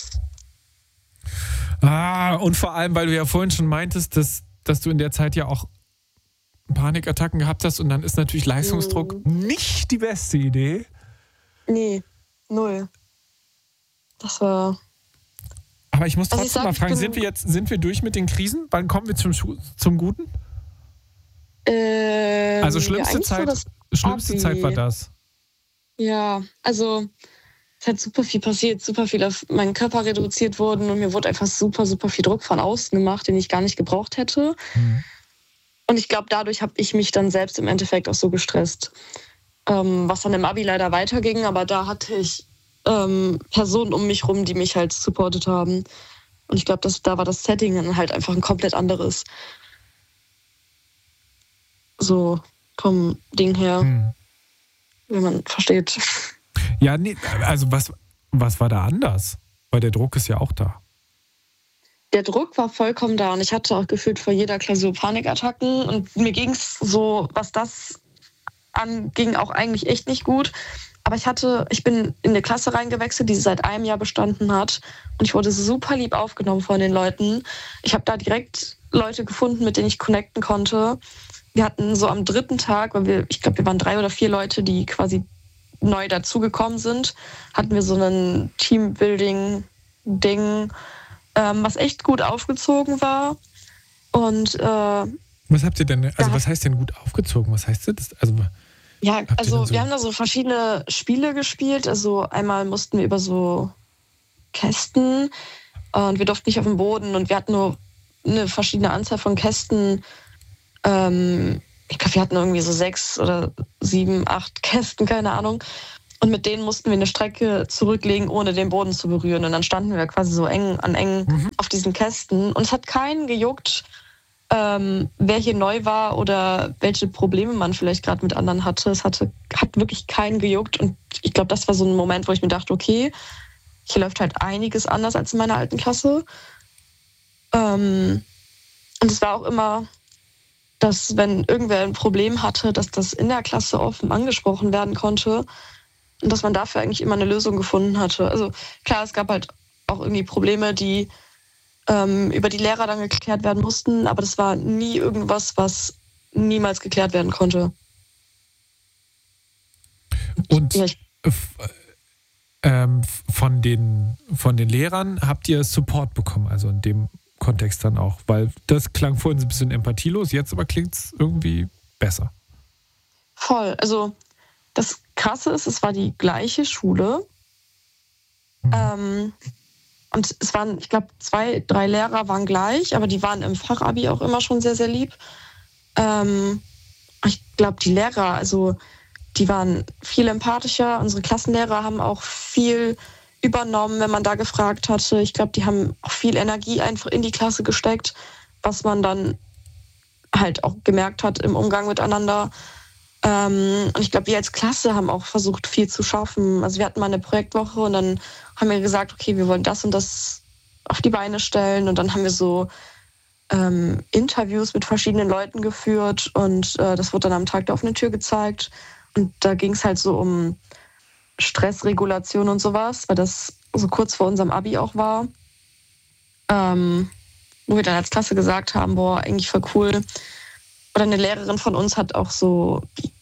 [SPEAKER 2] Und vor allem, weil du ja vorhin schon meintest, dass du in der Zeit ja auch Panikattacken gehabt hast und dann ist natürlich Leistungsdruck nicht die beste Idee.
[SPEAKER 5] Nee, 0. Das war...
[SPEAKER 2] Aber ich muss trotzdem mal fragen, sind wir durch mit den Krisen? Wann kommen wir zum Guten? Also schlimmste Zeit war das. Ja,
[SPEAKER 5] also es hat super viel passiert, super viel auf meinen Körper reduziert worden und mir wurde einfach super, super viel Druck von außen gemacht, den ich gar nicht gebraucht hätte. Und ich glaube, dadurch habe ich mich dann selbst im Endeffekt auch so gestresst. Was dann im Abi leider weiterging, aber da hatte ich Personen um mich rum, die mich halt supportet haben. Und ich glaube, da war das Setting dann halt einfach ein komplett anderes. So vom Ding her, wenn man versteht.
[SPEAKER 2] Ja, nee, also was war da anders? Weil der Druck ist ja auch da.
[SPEAKER 5] Der Druck war vollkommen da und ich hatte auch gefühlt vor jeder Klausur Panikattacken und mir ging es so, was das anging, auch eigentlich echt nicht gut. Aber ich bin in eine Klasse reingewechselt, die seit einem Jahr bestanden hat und ich wurde super lieb aufgenommen von den Leuten. Ich habe da direkt Leute gefunden, mit denen ich connecten konnte. Wir hatten so am 3. Tag, weil ich glaube, wir waren 3 oder 4 Leute, die quasi neu dazugekommen sind, hatten wir so ein Teambuilding-Ding, was echt gut aufgezogen war. Und
[SPEAKER 2] Was habt ihr denn, also
[SPEAKER 5] Ja.
[SPEAKER 2] was heißt denn gut aufgezogen? Was heißt das? Also,
[SPEAKER 5] Ja,
[SPEAKER 2] Habt ihr denn
[SPEAKER 5] also
[SPEAKER 2] so-
[SPEAKER 5] wir haben da so verschiedene Spiele gespielt. Also einmal mussten wir über so Kästen und wir durften nicht auf dem Boden und wir hatten nur eine verschiedene Anzahl von Kästen. Ich glaube, wir hatten irgendwie so 6 oder 7, 8 Kästen, keine Ahnung. Und mit denen mussten wir eine Strecke zurücklegen, ohne den Boden zu berühren. Und dann standen wir quasi so eng an eng auf diesen Kästen. Und es hat keinen gejuckt, wer hier neu war oder welche Probleme man vielleicht gerade mit anderen hatte. Hat wirklich keinen gejuckt. Und ich glaube, das war so ein Moment, wo ich mir dachte, okay, hier läuft halt einiges anders als in meiner alten Klasse. Und es war auch immer, dass wenn irgendwer ein Problem hatte, dass das in der Klasse offen angesprochen werden konnte und dass man dafür eigentlich immer eine Lösung gefunden hatte. Also klar, es gab halt auch irgendwie Probleme, die über die Lehrer dann geklärt werden mussten, aber das war nie irgendwas, was niemals geklärt werden konnte.
[SPEAKER 2] und
[SPEAKER 5] Ja,
[SPEAKER 2] von den Lehrern habt ihr Support bekommen, also in dem Kontext dann auch, weil das klang vorhin so ein bisschen empathielos, jetzt aber klingt es irgendwie besser.
[SPEAKER 5] voll. Also das Krasse ist, es war die gleiche Schule. Und es waren, ich glaube, 2, 3 Lehrer waren gleich, aber die waren im Fachabi auch immer schon sehr, sehr lieb. Ich glaube, die Lehrer, also die waren viel empathischer. Unsere Klassenlehrer haben auch viel übernommen, wenn man da gefragt hatte. Ich glaube, die haben auch viel Energie einfach in die Klasse gesteckt, was man dann halt auch gemerkt hat im Umgang miteinander. Und ich glaube, wir als Klasse haben auch versucht, viel zu schaffen. Also wir hatten mal eine Projektwoche und dann haben wir gesagt, okay, wir wollen das und das auf die Beine stellen. Und dann haben wir so Interviews mit verschiedenen Leuten geführt und das wurde dann am Tag der offenen Tür gezeigt. Und da ging es halt so um Stressregulation und sowas, weil das so kurz vor unserem Abi auch war. Wo wir dann als Klasse gesagt haben, boah, eigentlich voll cool. Oder eine Lehrerin von uns hat auch so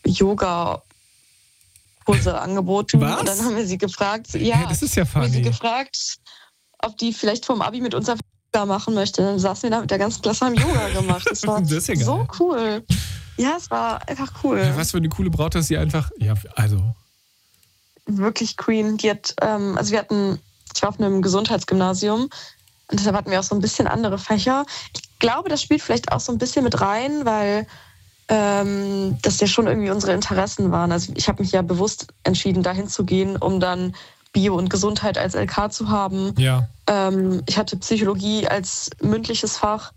[SPEAKER 5] Yoga-Kurse angeboten.
[SPEAKER 2] Was?
[SPEAKER 5] Und dann haben wir sie gefragt,
[SPEAKER 2] Ja, das ist ja
[SPEAKER 5] haben wir sie
[SPEAKER 2] funny.
[SPEAKER 5] gefragt, ob die vielleicht vom Abi mit uns einfach Yoga machen möchte. Dann saßen wir da mit der ganzen Klasse, haben Yoga gemacht. Das war
[SPEAKER 2] Das ist ja geil.
[SPEAKER 5] so cool. Ja, es war einfach cool.
[SPEAKER 2] Ja, was für eine coole Braut, dass sie einfach, ja, also,
[SPEAKER 5] Wirklich Queen. Die hat, also ich war auf einem Gesundheitsgymnasium und deshalb hatten wir auch so ein bisschen andere Fächer. Ich glaube, das spielt vielleicht auch so ein bisschen mit rein, weil das ja schon irgendwie unsere Interessen waren. Also ich habe mich ja bewusst entschieden, dahin zu gehen, um dann Bio und Gesundheit als LK zu haben.
[SPEAKER 2] ja.
[SPEAKER 5] Ich hatte Psychologie als mündliches Fach.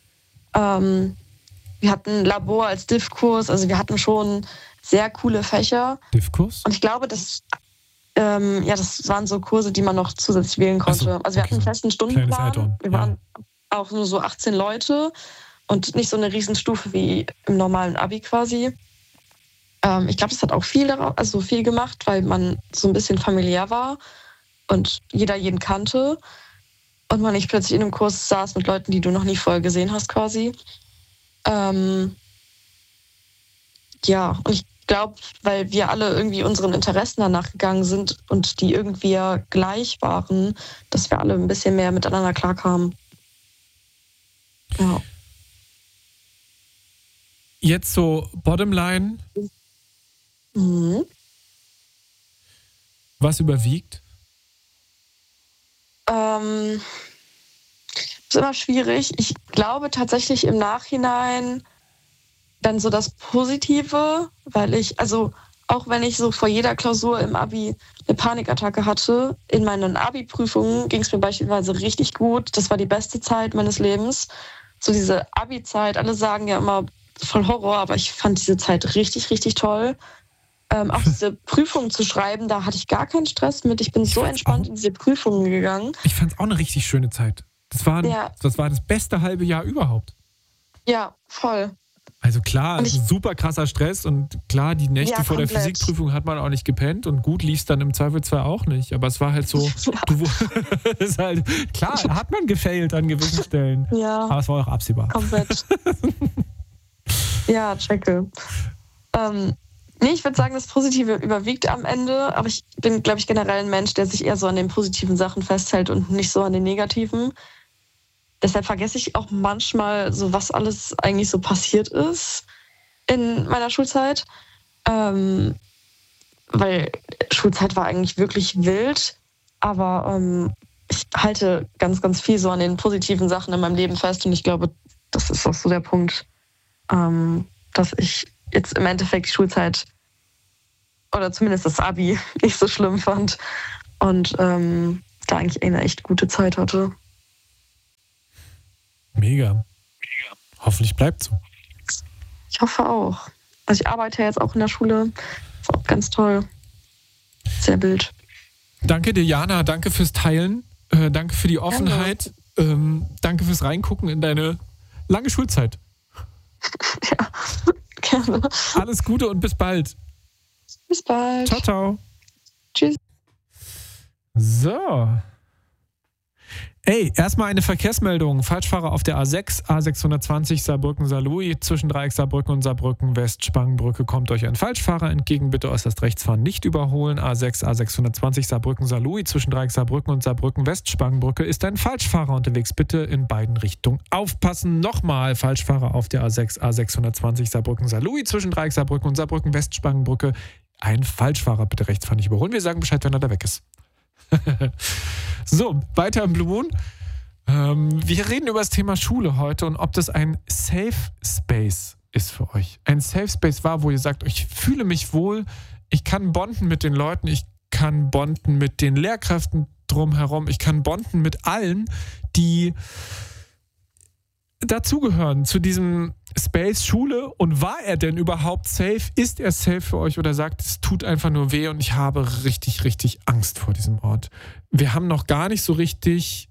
[SPEAKER 5] Wir hatten Labor als Div-Kurs. Also wir hatten schon sehr coole Fächer.
[SPEAKER 2] Div-Kurs?
[SPEAKER 5] Und ich glaube, das waren so Kurse, die man noch zusätzlich wählen
[SPEAKER 2] Ach so,
[SPEAKER 5] konnte. Also wir hatten einen
[SPEAKER 2] okay.
[SPEAKER 5] festen
[SPEAKER 2] Kleines
[SPEAKER 5] Stundenplan.
[SPEAKER 2] Add-on,
[SPEAKER 5] Wir
[SPEAKER 2] ja.
[SPEAKER 5] waren auch nur so 18 Leute und nicht so eine Riesenstufe wie im normalen Abi quasi. Ich glaube, das hat auch viel gemacht, weil man so ein bisschen familiär war und jeder jeden kannte und man nicht plötzlich in einem Kurs saß mit Leuten, die du noch nie vorher gesehen hast quasi. Und ich glaube, weil wir alle irgendwie unseren Interessen danach gegangen sind und die irgendwie ja gleich waren, dass wir alle ein bisschen mehr miteinander klarkamen. Ja.
[SPEAKER 2] Jetzt so Bottomline,
[SPEAKER 5] Mhm.
[SPEAKER 2] was überwiegt?
[SPEAKER 5] Ist immer schwierig. Ich glaube tatsächlich im Nachhinein dann so das Positive, weil auch wenn ich so vor jeder Klausur im Abi eine Panikattacke hatte, in meinen Abi-Prüfungen ging es mir beispielsweise richtig gut. Das war die beste Zeit meines Lebens. So diese Abi-Zeit, alle sagen ja immer voll Horror, aber ich fand diese Zeit richtig, richtig toll. Auch diese Prüfungen zu schreiben, da hatte ich gar keinen Stress mit. Ich bin so
[SPEAKER 2] fand's
[SPEAKER 5] entspannt
[SPEAKER 2] auch-
[SPEAKER 5] in diese Prüfungen gegangen.
[SPEAKER 2] Ich fand es auch eine richtig schöne Zeit. Das war
[SPEAKER 5] Ja.
[SPEAKER 2] das beste halbe Jahr überhaupt.
[SPEAKER 5] Ja, voll.
[SPEAKER 2] Also klar,
[SPEAKER 5] Und ich-
[SPEAKER 2] super krasser Stress und klar, die Nächte
[SPEAKER 5] Ja,
[SPEAKER 2] vor der
[SPEAKER 5] komplett.
[SPEAKER 2] Physikprüfung hat man auch nicht gepennt und gut lief es dann im Zweifelsfall auch nicht. Aber es war halt so, ist halt, klar, hat man gefailt an gewissen Stellen.
[SPEAKER 5] Ja.
[SPEAKER 2] Aber es war auch absehbar.
[SPEAKER 5] Komplett. Ja, checke. Ich würde sagen, das Positive überwiegt am Ende, aber ich bin, glaube ich, generell ein Mensch, der sich eher so an den positiven Sachen festhält und nicht so an den negativen. deshalb vergesse ich auch manchmal so, was alles eigentlich so passiert ist in meiner Schulzeit. Weil Schulzeit war eigentlich wirklich wild, aber ich halte ganz, ganz viel so an den positiven Sachen in meinem Leben fest und ich glaube, das ist auch so der Punkt, dass ich jetzt im Endeffekt die Schulzeit oder zumindest das Abi nicht so schlimm fand und da eigentlich eine echt gute Zeit hatte.
[SPEAKER 2] Mega. Hoffentlich bleibt so.
[SPEAKER 5] Ich hoffe auch. Also ich arbeite ja jetzt auch in der Schule. Ist auch ganz toll. Sehr wild.
[SPEAKER 2] Danke dir, Jana. Danke fürs Teilen. Danke für die Offenheit. Danke fürs Reingucken in deine lange Schulzeit.
[SPEAKER 5] Ja, gerne.
[SPEAKER 2] Alles Gute und bis bald.
[SPEAKER 5] Bis bald.
[SPEAKER 2] Ciao, ciao.
[SPEAKER 5] Tschüss.
[SPEAKER 2] So. Ey, erstmal eine Verkehrsmeldung. Falschfahrer auf der A6, A620 Saarbrücken-Saarlouis, zwischen Dreieck Saarbrücken und Saarbrücken West Spangenbrücke kommt euch ein Falschfahrer entgegen. Bitte äußerst rechts fahren, nicht überholen. A6, A620 Saarbrücken-Saarlouis, zwischen Dreieck Saarbrücken und Saarbrücken West Spangenbrücke ist ein Falschfahrer unterwegs. Bitte in beiden Richtungen aufpassen. Nochmal, Falschfahrer auf der A6, A620 Saarbrücken-Saarlouis, zwischen Dreieck Saarbrücken und Saarbrücken West Spangenbrücke. Ein Falschfahrer, bitte rechts fahren, nicht überholen. Wir sagen Bescheid, wenn er da weg ist. So, weiter im Blue Moon. Wir reden über das Thema Schule heute und ob das ein Safe Space ist für euch. Ein Safe Space war, wo ihr sagt, ich fühle mich wohl, ich kann bonden mit den Leuten, ich kann bonden mit den Lehrkräften drumherum, ich kann bonden mit allen, die dazugehören zu diesem Space Schule. Und war er denn überhaupt safe? Ist er safe für euch oder sagt, es tut einfach nur weh und ich habe richtig, richtig Angst vor diesem Ort? Wir haben noch gar nicht so richtig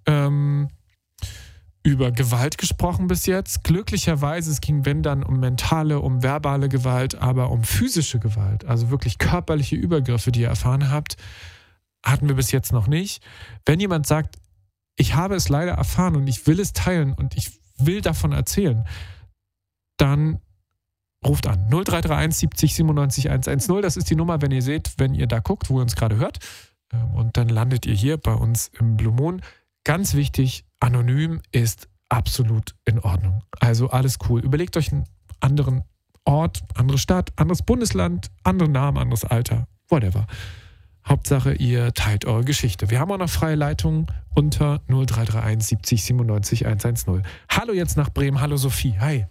[SPEAKER 2] über Gewalt gesprochen bis jetzt. Glücklicherweise, es ging, wenn dann, um mentale, um verbale Gewalt, aber um physische Gewalt, also wirklich körperliche Übergriffe, die ihr erfahren habt, hatten wir bis jetzt noch nicht. Wenn jemand sagt, ich habe es leider erfahren und ich will es teilen und ich will davon erzählen, dann ruft an. 0331 70 97 110. Das ist die Nummer, wenn ihr seht, wenn ihr da guckt, wo ihr uns gerade hört. Und dann landet ihr hier bei uns im Blue Moon. Ganz wichtig, anonym ist absolut in Ordnung. Also alles cool. Überlegt euch einen anderen Ort, andere Stadt, anderes Bundesland, anderen Namen, anderes Alter, whatever. Hauptsache, ihr teilt eure Geschichte. Wir haben auch noch freie Leitungen unter 0331 70 97 110. Hallo jetzt nach Bremen. Hallo Sophie. Hi.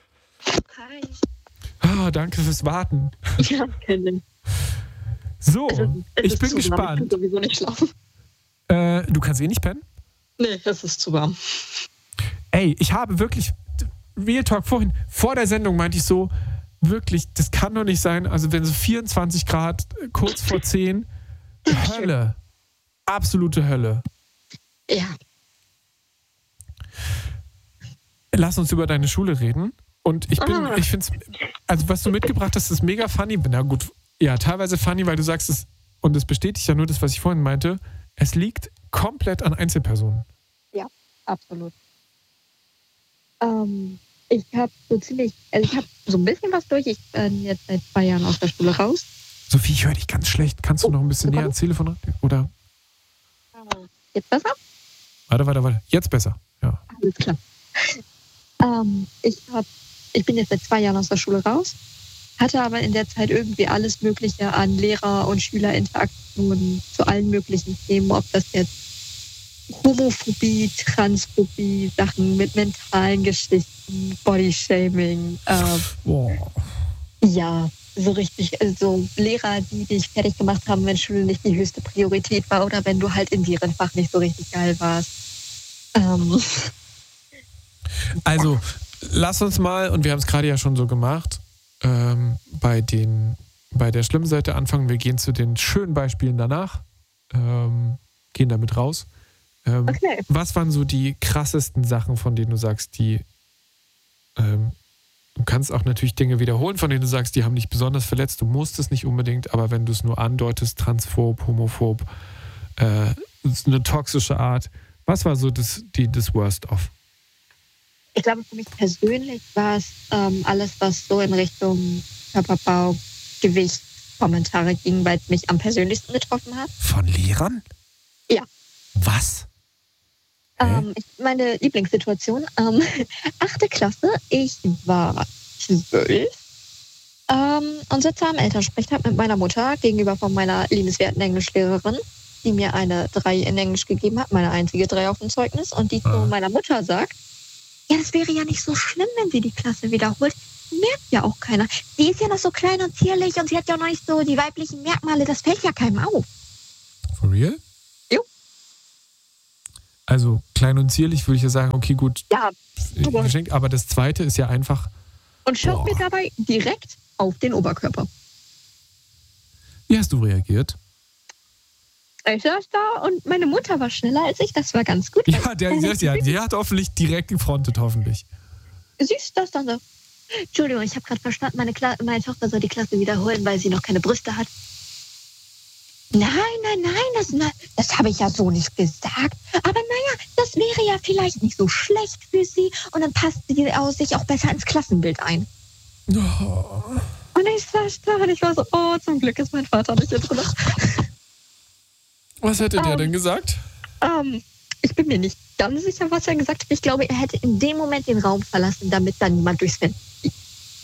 [SPEAKER 1] Hi.
[SPEAKER 2] Danke fürs Warten.
[SPEAKER 1] Ja, gerne.
[SPEAKER 2] So, ich bin
[SPEAKER 1] zu
[SPEAKER 2] gespannt.
[SPEAKER 1] warm. Ich kann sowieso nicht schlafen.
[SPEAKER 2] Du kannst eh nicht pennen?
[SPEAKER 1] Nee, es ist zu warm.
[SPEAKER 2] Ey, ich habe wirklich, Real Talk vorhin, vor der Sendung meinte ich so, wirklich, das kann doch nicht sein, also wenn so 24 Grad, kurz vor 10, Hölle. Absolute Hölle.
[SPEAKER 1] Ja.
[SPEAKER 2] Lass uns über deine Schule reden. Und ich finde es, also was du mitgebracht hast, ist mega funny. Na gut, ja, teilweise funny, weil du sagst es, und es bestätigt ja nur das, was ich vorhin meinte, es liegt komplett an Einzelpersonen.
[SPEAKER 6] Ja, absolut. Ich habe ich habe so ein bisschen was durch. Ich bin jetzt seit 2 Jahren aus der Schule raus.
[SPEAKER 2] Sophie, ich höre dich ganz schlecht. Kannst du noch ein bisschen näher ans Telefon ran? Oder?
[SPEAKER 6] Jetzt besser?
[SPEAKER 2] Warte. Jetzt besser. Ja.
[SPEAKER 6] Alles klar. Ich bin jetzt seit 2 Jahren aus der Schule raus, hatte aber in der Zeit irgendwie alles Mögliche an Lehrer- und Schülerinteraktionen zu allen möglichen Themen, ob das jetzt Homophobie, Transphobie, Sachen mit mentalen Geschichten, Bodyshaming. Ja, so richtig, also Lehrer, die dich fertig gemacht haben, wenn Schule nicht die höchste Priorität war oder wenn du halt in deren Fach nicht so richtig geil warst.
[SPEAKER 2] Also, lass uns mal, und wir haben es gerade ja schon so gemacht, bei der schlimmen Seite anfangen. Wir gehen zu den schönen Beispielen danach, gehen damit raus.
[SPEAKER 6] Okay.
[SPEAKER 2] Was waren so die krassesten Sachen, von denen du sagst, du kannst auch natürlich Dinge wiederholen, von denen du sagst, die haben dich besonders verletzt. Du musst es nicht unbedingt, aber wenn du es nur andeutest, transphob, homophob, eine toxische Art. Was war so das Worst of?
[SPEAKER 6] Ich glaube, für mich persönlich war es alles, was so in Richtung Körperbau, Gewicht, Kommentare ging, weil es mich am persönlichsten getroffen hat.
[SPEAKER 2] Von Lehrern?
[SPEAKER 6] Ja.
[SPEAKER 2] Was?
[SPEAKER 6] Meine Lieblingssituation. 8. Klasse, ich war 12 und sitze am Elternsprechtag mit meiner Mutter gegenüber von meiner liebenswerten Englischlehrerin, die mir eine 3 in Englisch gegeben hat, meine einzige 3 auf dem Zeugnis, und die zu meiner Mutter sagt, ja, das wäre ja nicht so schlimm, wenn sie die Klasse wiederholt. Merkt ja auch keiner. Die ist ja noch so klein und zierlich und sie hat ja noch nicht so die weiblichen Merkmale, das fällt ja keinem auf.
[SPEAKER 2] For real?
[SPEAKER 6] Jo.
[SPEAKER 2] Also klein und zierlich würde ich ja sagen, okay, gut,
[SPEAKER 6] Ja,
[SPEAKER 2] geschenkt, aber das zweite ist ja einfach,
[SPEAKER 6] und schaut mir dabei direkt auf den Oberkörper.
[SPEAKER 2] wie hast du reagiert?
[SPEAKER 6] Ich saß da und meine Mutter war schneller als ich, das war ganz gut.
[SPEAKER 2] Ja, die hat hoffentlich direkt gefrontet, hoffentlich.
[SPEAKER 6] Süß, das dann so. Entschuldigung, ich habe gerade verstanden, meine Tochter soll die Klasse wiederholen, weil sie noch keine Brüste hat. Nein, das habe ich ja so nicht gesagt. Aber naja, das wäre ja vielleicht nicht so schlecht für sie und dann passt sie aus sich auch besser ins Klassenbild ein.
[SPEAKER 2] Oh.
[SPEAKER 6] Und ich saß da und ich war so, oh, zum Glück ist mein Vater nicht hier drin.
[SPEAKER 2] Was hätte der denn gesagt?
[SPEAKER 6] Ich bin mir nicht ganz sicher, was er gesagt hat. Ich glaube, er hätte in dem Moment den Raum verlassen, damit dann niemand durchs Fenster fliegt.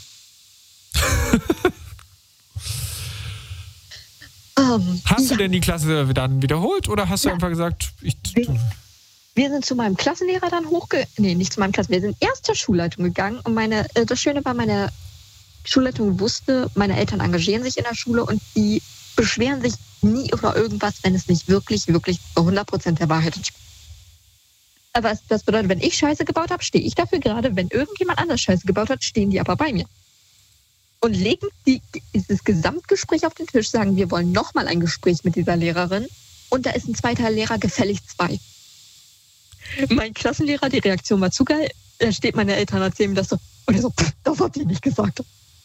[SPEAKER 2] Hast du denn die Klasse dann wiederholt oder hast du einfach gesagt,
[SPEAKER 6] wir sind zu meinem Klassenlehrer dann nicht zu meinem Klassenlehrer, wir sind erst zur Schulleitung gegangen und das Schöne war, meine Schulleitung wusste, meine Eltern engagieren sich in der Schule und die beschweren sich nie über irgendwas, wenn es nicht wirklich, wirklich zu 100% der Wahrheit entspricht. Aber das bedeutet, wenn ich Scheiße gebaut habe, stehe ich dafür gerade. Wenn irgendjemand anders Scheiße gebaut hat, stehen die aber bei mir. Und legen dieses Gesamtgespräch auf den Tisch, sagen, wir wollen nochmal ein Gespräch mit dieser Lehrerin. Und da ist ein zweiter Lehrer, gefälligst 2. Mein Klassenlehrer, die Reaktion war zu geil. Da steht meine Eltern, erzählen mir das so. Und er so, das hat sie nicht gesagt.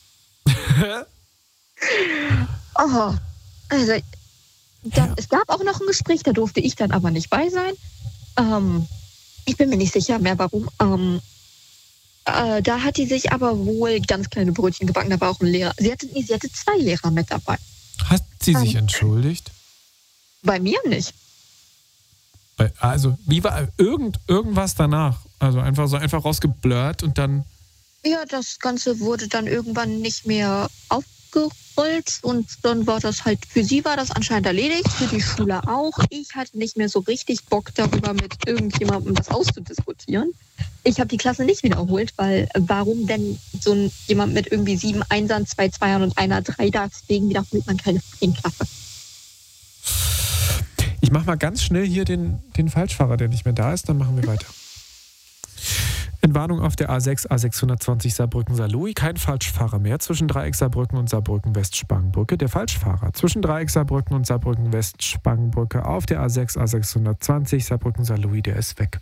[SPEAKER 6] Oh, also, es gab auch noch ein Gespräch, da durfte ich dann aber nicht bei sein. Ich bin mir nicht sicher mehr, warum. Da hat die sich aber wohl ganz kleine Brötchen gebacken. Da war auch ein Lehrer. Sie hatte 2 Lehrer mit dabei.
[SPEAKER 2] Hat sie sich entschuldigt?
[SPEAKER 6] Bei mir nicht.
[SPEAKER 2] Also, wie war irgendwas danach? Also einfach rausgeblurrt und dann...
[SPEAKER 6] Ja, das Ganze wurde dann irgendwann nicht mehr aufgerollt und dann war das halt, für sie war das anscheinend erledigt, für die Schüler auch. Ich hatte nicht mehr so richtig Bock darüber, mit irgendjemandem das auszudiskutieren. Ich habe die Klasse nicht wiederholt, weil warum denn so jemand mit irgendwie 7 Einsern, 2 Zweiern und einer 3, deswegen wiederholt man keine Klasse.
[SPEAKER 2] Ich mache mal ganz schnell hier den Falschfahrer, der nicht mehr da ist, dann machen wir weiter. Entwarnung auf der A6, A620 Saarbrücken-Saarlouis. Kein Falschfahrer mehr zwischen Dreieck Saarbrücken und Saarbrücken-West-Spangenbrücke. Der Falschfahrer zwischen Dreieck Saarbrücken und Saarbrücken-West-Spangenbrücke auf der A6, A620 Saarbrücken-Saarlouis, der ist weg.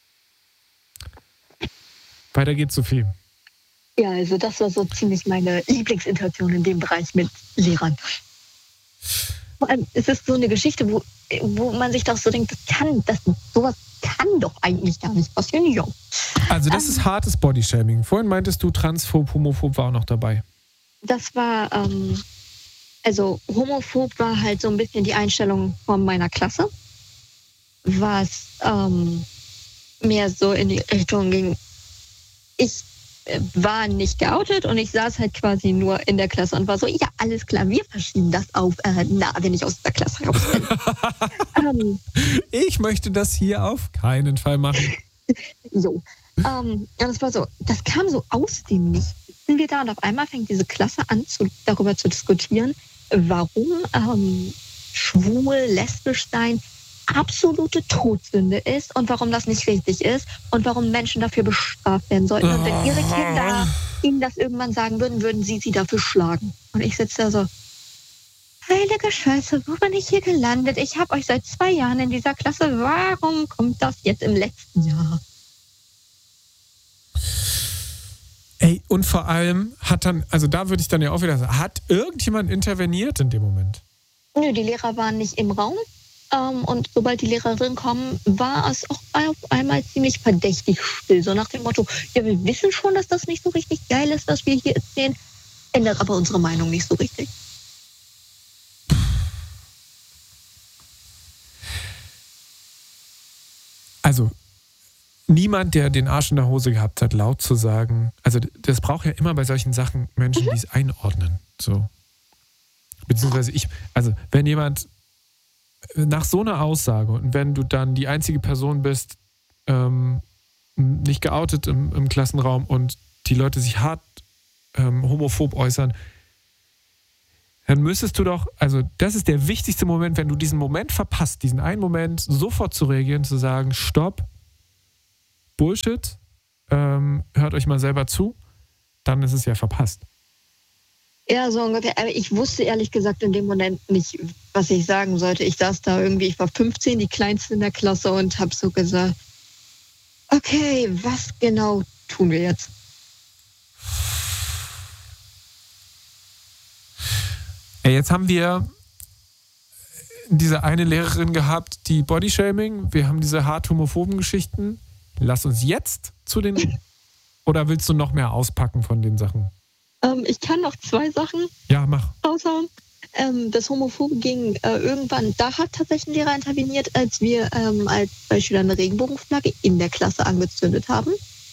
[SPEAKER 2] Weiter geht's, Sophie.
[SPEAKER 6] Ja, also das war so ziemlich meine Lieblingsinteraktion in dem Bereich mit Lehrern. Vor allem, es ist so eine Geschichte, wo man sich doch so denkt, sowas kann doch eigentlich gar nicht passieren. Ja.
[SPEAKER 2] Also das ist hartes Bodyshaming. Vorhin meintest du, transphob, homophob war auch noch dabei.
[SPEAKER 6] Das war, also homophob war halt so ein bisschen die Einstellung von meiner Klasse, was mehr so in die Richtung ging, ich war nicht geoutet und ich saß halt quasi nur in der Klasse und war so, ja, alles klar, wir verschieben das auf, wenn ich aus der Klasse raus bin.
[SPEAKER 2] Ich möchte das hier auf keinen Fall machen.
[SPEAKER 6] So. Und das war so, das kam so aus dem Nichts. Sind wir da und auf einmal fängt diese Klasse an, darüber zu diskutieren, warum schwul, lesbisch sein absolute Todsünde ist und warum das nicht richtig ist und warum Menschen dafür bestraft werden sollten. Und wenn ihre Kinder ihnen das irgendwann sagen würden, würden sie dafür schlagen. Und ich sitze da so, heilige Scheiße, wo bin ich hier gelandet? Ich habe euch seit 2 Jahren in dieser Klasse. Warum kommt das jetzt im letzten Jahr?
[SPEAKER 2] Ey, und vor allem also da würde ich dann ja auch wieder sagen, hat irgendjemand interveniert in dem Moment?
[SPEAKER 6] Nö, die Lehrer waren nicht im Raum. Und sobald die Lehrerinnen kommen, war es auch auf einmal ziemlich verdächtig still. So nach dem Motto, ja, wir wissen schon, dass das nicht so richtig geil ist, was wir hier erzählen, ändert aber unsere Meinung nicht so richtig.
[SPEAKER 2] Also, niemand, der den Arsch in der Hose gehabt hat, laut zu sagen. Also das braucht ja immer bei solchen Sachen Menschen, die es einordnen. So. Beziehungsweise wenn jemand nach so einer Aussage und wenn du dann die einzige Person bist, nicht geoutet im Klassenraum und die Leute sich hart homophob äußern, dann müsstest du doch, also das ist der wichtigste Moment, wenn du diesen Moment verpasst, diesen einen Moment sofort zu reagieren, zu sagen, stopp, Bullshit, hört euch mal selber zu, dann ist es ja verpasst.
[SPEAKER 6] Ja, so ungefähr. Aber ich wusste ehrlich gesagt in dem Moment nicht, was ich sagen sollte. Ich saß da irgendwie, ich war 15, die Kleinste in der Klasse und habe so gesagt, okay, was genau tun wir jetzt?
[SPEAKER 2] Jetzt haben wir diese eine Lehrerin gehabt, die Bodyshaming, wir haben diese hart homophoben Geschichten. Lass uns jetzt zu den... Oder willst du noch mehr auspacken von den Sachen?
[SPEAKER 6] Ich kann noch 2 Sachen
[SPEAKER 2] Ja, mach.
[SPEAKER 6] raushauen. Das Homophobe ging irgendwann, da hat tatsächlich ein Lehrer interveniert, als wir als 2 Schüler eine Regenbogenflagge in der Klasse angezündet haben.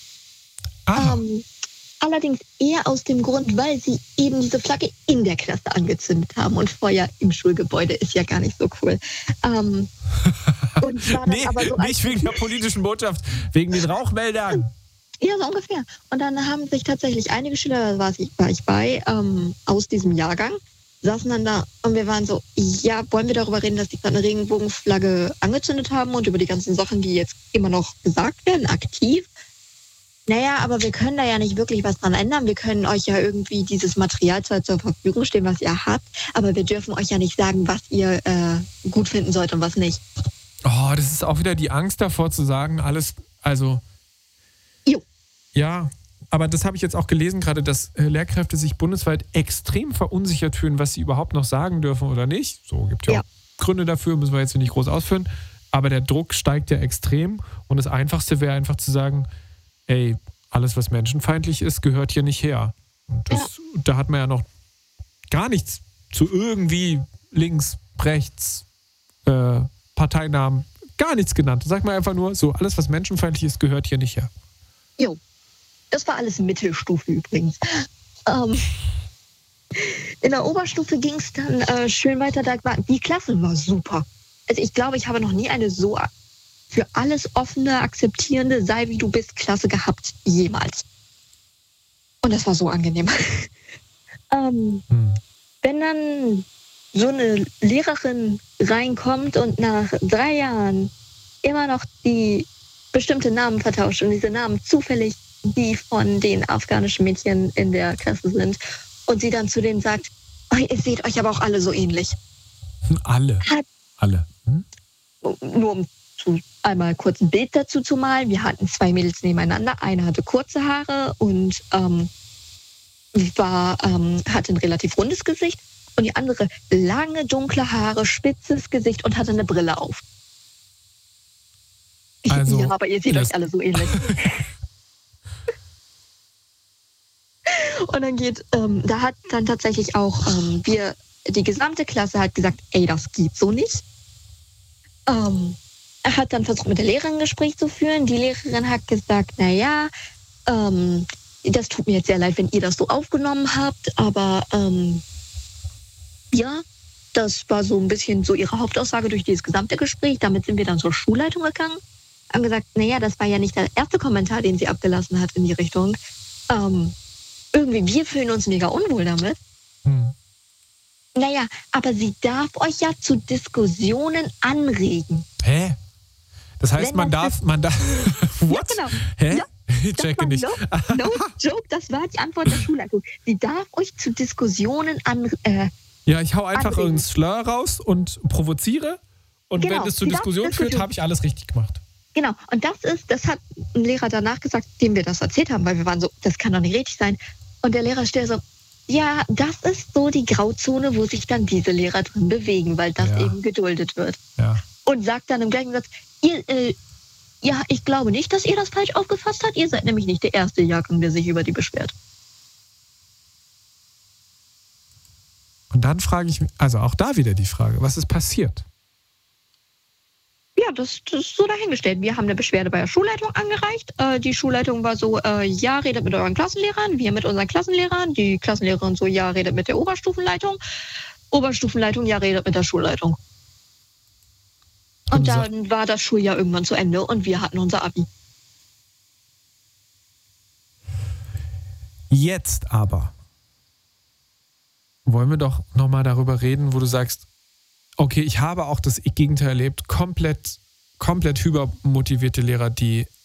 [SPEAKER 6] Allerdings eher aus dem Grund, weil sie eben diese Flagge in der Klasse angezündet haben und Feuer im Schulgebäude ist ja gar nicht so cool. Und war dann aber so
[SPEAKER 2] nicht wegen der politischen Botschaft, wegen den Rauchmeldern.
[SPEAKER 6] Ja, so ungefähr. Und dann haben sich tatsächlich einige Schüler, da war ich bei, aus diesem Jahrgang, saßen dann da und wir waren so, ja, wollen wir darüber reden, dass die gerade eine Regenbogenflagge angezündet haben und über die ganzen Sachen, die jetzt immer noch gesagt werden, aktiv. Naja, aber wir können da ja nicht wirklich was dran ändern. Wir können euch ja irgendwie dieses Material zwar zur Verfügung stellen, was ihr habt, aber wir dürfen euch ja nicht sagen, was ihr gut finden sollt und was nicht.
[SPEAKER 2] Oh, das ist auch wieder die Angst davor zu sagen, alles, also...
[SPEAKER 6] Jo.
[SPEAKER 2] Ja, aber das habe ich jetzt auch gelesen gerade, dass Lehrkräfte sich bundesweit extrem verunsichert fühlen, was sie überhaupt noch sagen dürfen oder nicht. So, gibt ja auch Gründe dafür, müssen wir jetzt nicht groß ausführen. Aber der Druck steigt ja extrem und das Einfachste wäre einfach zu sagen, ey, alles, was menschenfeindlich ist, gehört hier nicht her. Und da hat man ja noch gar nichts zu irgendwie links, rechts, Parteinamen, gar nichts genannt. Sag mal einfach nur, so alles, was menschenfeindlich ist, gehört hier nicht her.
[SPEAKER 6] Jo, das war alles Mittelstufe übrigens. In der Oberstufe ging es dann schön weiter. Die Klasse war super. Also ich glaube, ich habe noch nie eine so für alles offene, akzeptierende, sei wie du bist, Klasse gehabt, jemals. Und das war so angenehm. Wenn dann so eine Lehrerin reinkommt und nach 3 Jahren immer noch die bestimmte Namen vertauscht und diese Namen zufällig die von den afghanischen Mädchen in der Klasse sind und sie dann zu denen sagt, oh, ihr seht euch aber auch alle so ähnlich.
[SPEAKER 2] Alle.
[SPEAKER 6] Nur um einmal kurz ein Bild dazu zu malen. Wir hatten 2 Mädels nebeneinander. Eine hatte kurze Haare und hatte ein relativ rundes Gesicht. Und die andere lange, dunkle Haare, spitzes Gesicht und hatte eine Brille auf.
[SPEAKER 2] Also,
[SPEAKER 6] ja, aber ihr seht euch alle so ähnlich. Und dann da hat dann tatsächlich auch die gesamte Klasse hat gesagt, ey, das geht so nicht. Er hat dann versucht, mit der Lehrerin ein Gespräch zu führen. Die Lehrerin hat gesagt, naja, das tut mir jetzt sehr leid, wenn ihr das so aufgenommen habt, aber ja, das war so ein bisschen so ihre Hauptaussage durch dieses gesamte Gespräch. Damit sind wir dann zur Schulleitung gegangen. Haben gesagt, naja, das war ja nicht der erste Kommentar, den sie abgelassen hat in die Richtung. Irgendwie, wir fühlen uns mega unwohl damit. Naja, aber sie darf euch ja zu Diskussionen anregen.
[SPEAKER 2] Hä? Das heißt, man darf... What?
[SPEAKER 6] Ja, genau.
[SPEAKER 2] Hä?
[SPEAKER 6] Ja,
[SPEAKER 2] ich checke nicht.
[SPEAKER 6] No joke, das war die Antwort der Schulleitung. Sie darf euch zu Diskussionen
[SPEAKER 2] ja, ich hau einfach
[SPEAKER 6] anregen.
[SPEAKER 2] irgendeinen Slur raus und provoziere. Und
[SPEAKER 6] Genau,
[SPEAKER 2] wenn das zu
[SPEAKER 6] sie darf
[SPEAKER 2] Diskussionen führt, habe ich alles richtig gemacht.
[SPEAKER 6] Genau, und das hat ein Lehrer danach gesagt, dem wir das erzählt haben, weil wir waren so, das kann doch nicht richtig sein. Und der Lehrer stellt so, ja, das ist so die Grauzone, wo sich dann diese Lehrer drin bewegen, weil das eben geduldet wird.
[SPEAKER 2] Ja.
[SPEAKER 6] Und sagt dann im gleichen Satz, ja, ich glaube nicht, dass ihr das falsch aufgefasst habt. Ihr seid nämlich nicht der erste Jahrgang, der sich über die beschwert.
[SPEAKER 2] Und dann frage ich mich, also auch da wieder die Frage, was ist passiert?
[SPEAKER 6] Ja, das ist so dahingestellt. Wir haben eine Beschwerde bei der Schulleitung angereicht. Die Schulleitung war so, ja, redet mit euren Klassenlehrern, wir mit unseren Klassenlehrern. Die Klassenlehrerin so, ja, redet mit der Oberstufenleitung. Oberstufenleitung, ja, redet mit der Schulleitung. Und dann war das Schuljahr irgendwann zu Ende und wir hatten unser Abi.
[SPEAKER 2] Jetzt aber wollen wir doch nochmal darüber reden, wo du sagst, okay, ich habe auch das Gegenteil erlebt, komplett hypermotivierte Lehrer, die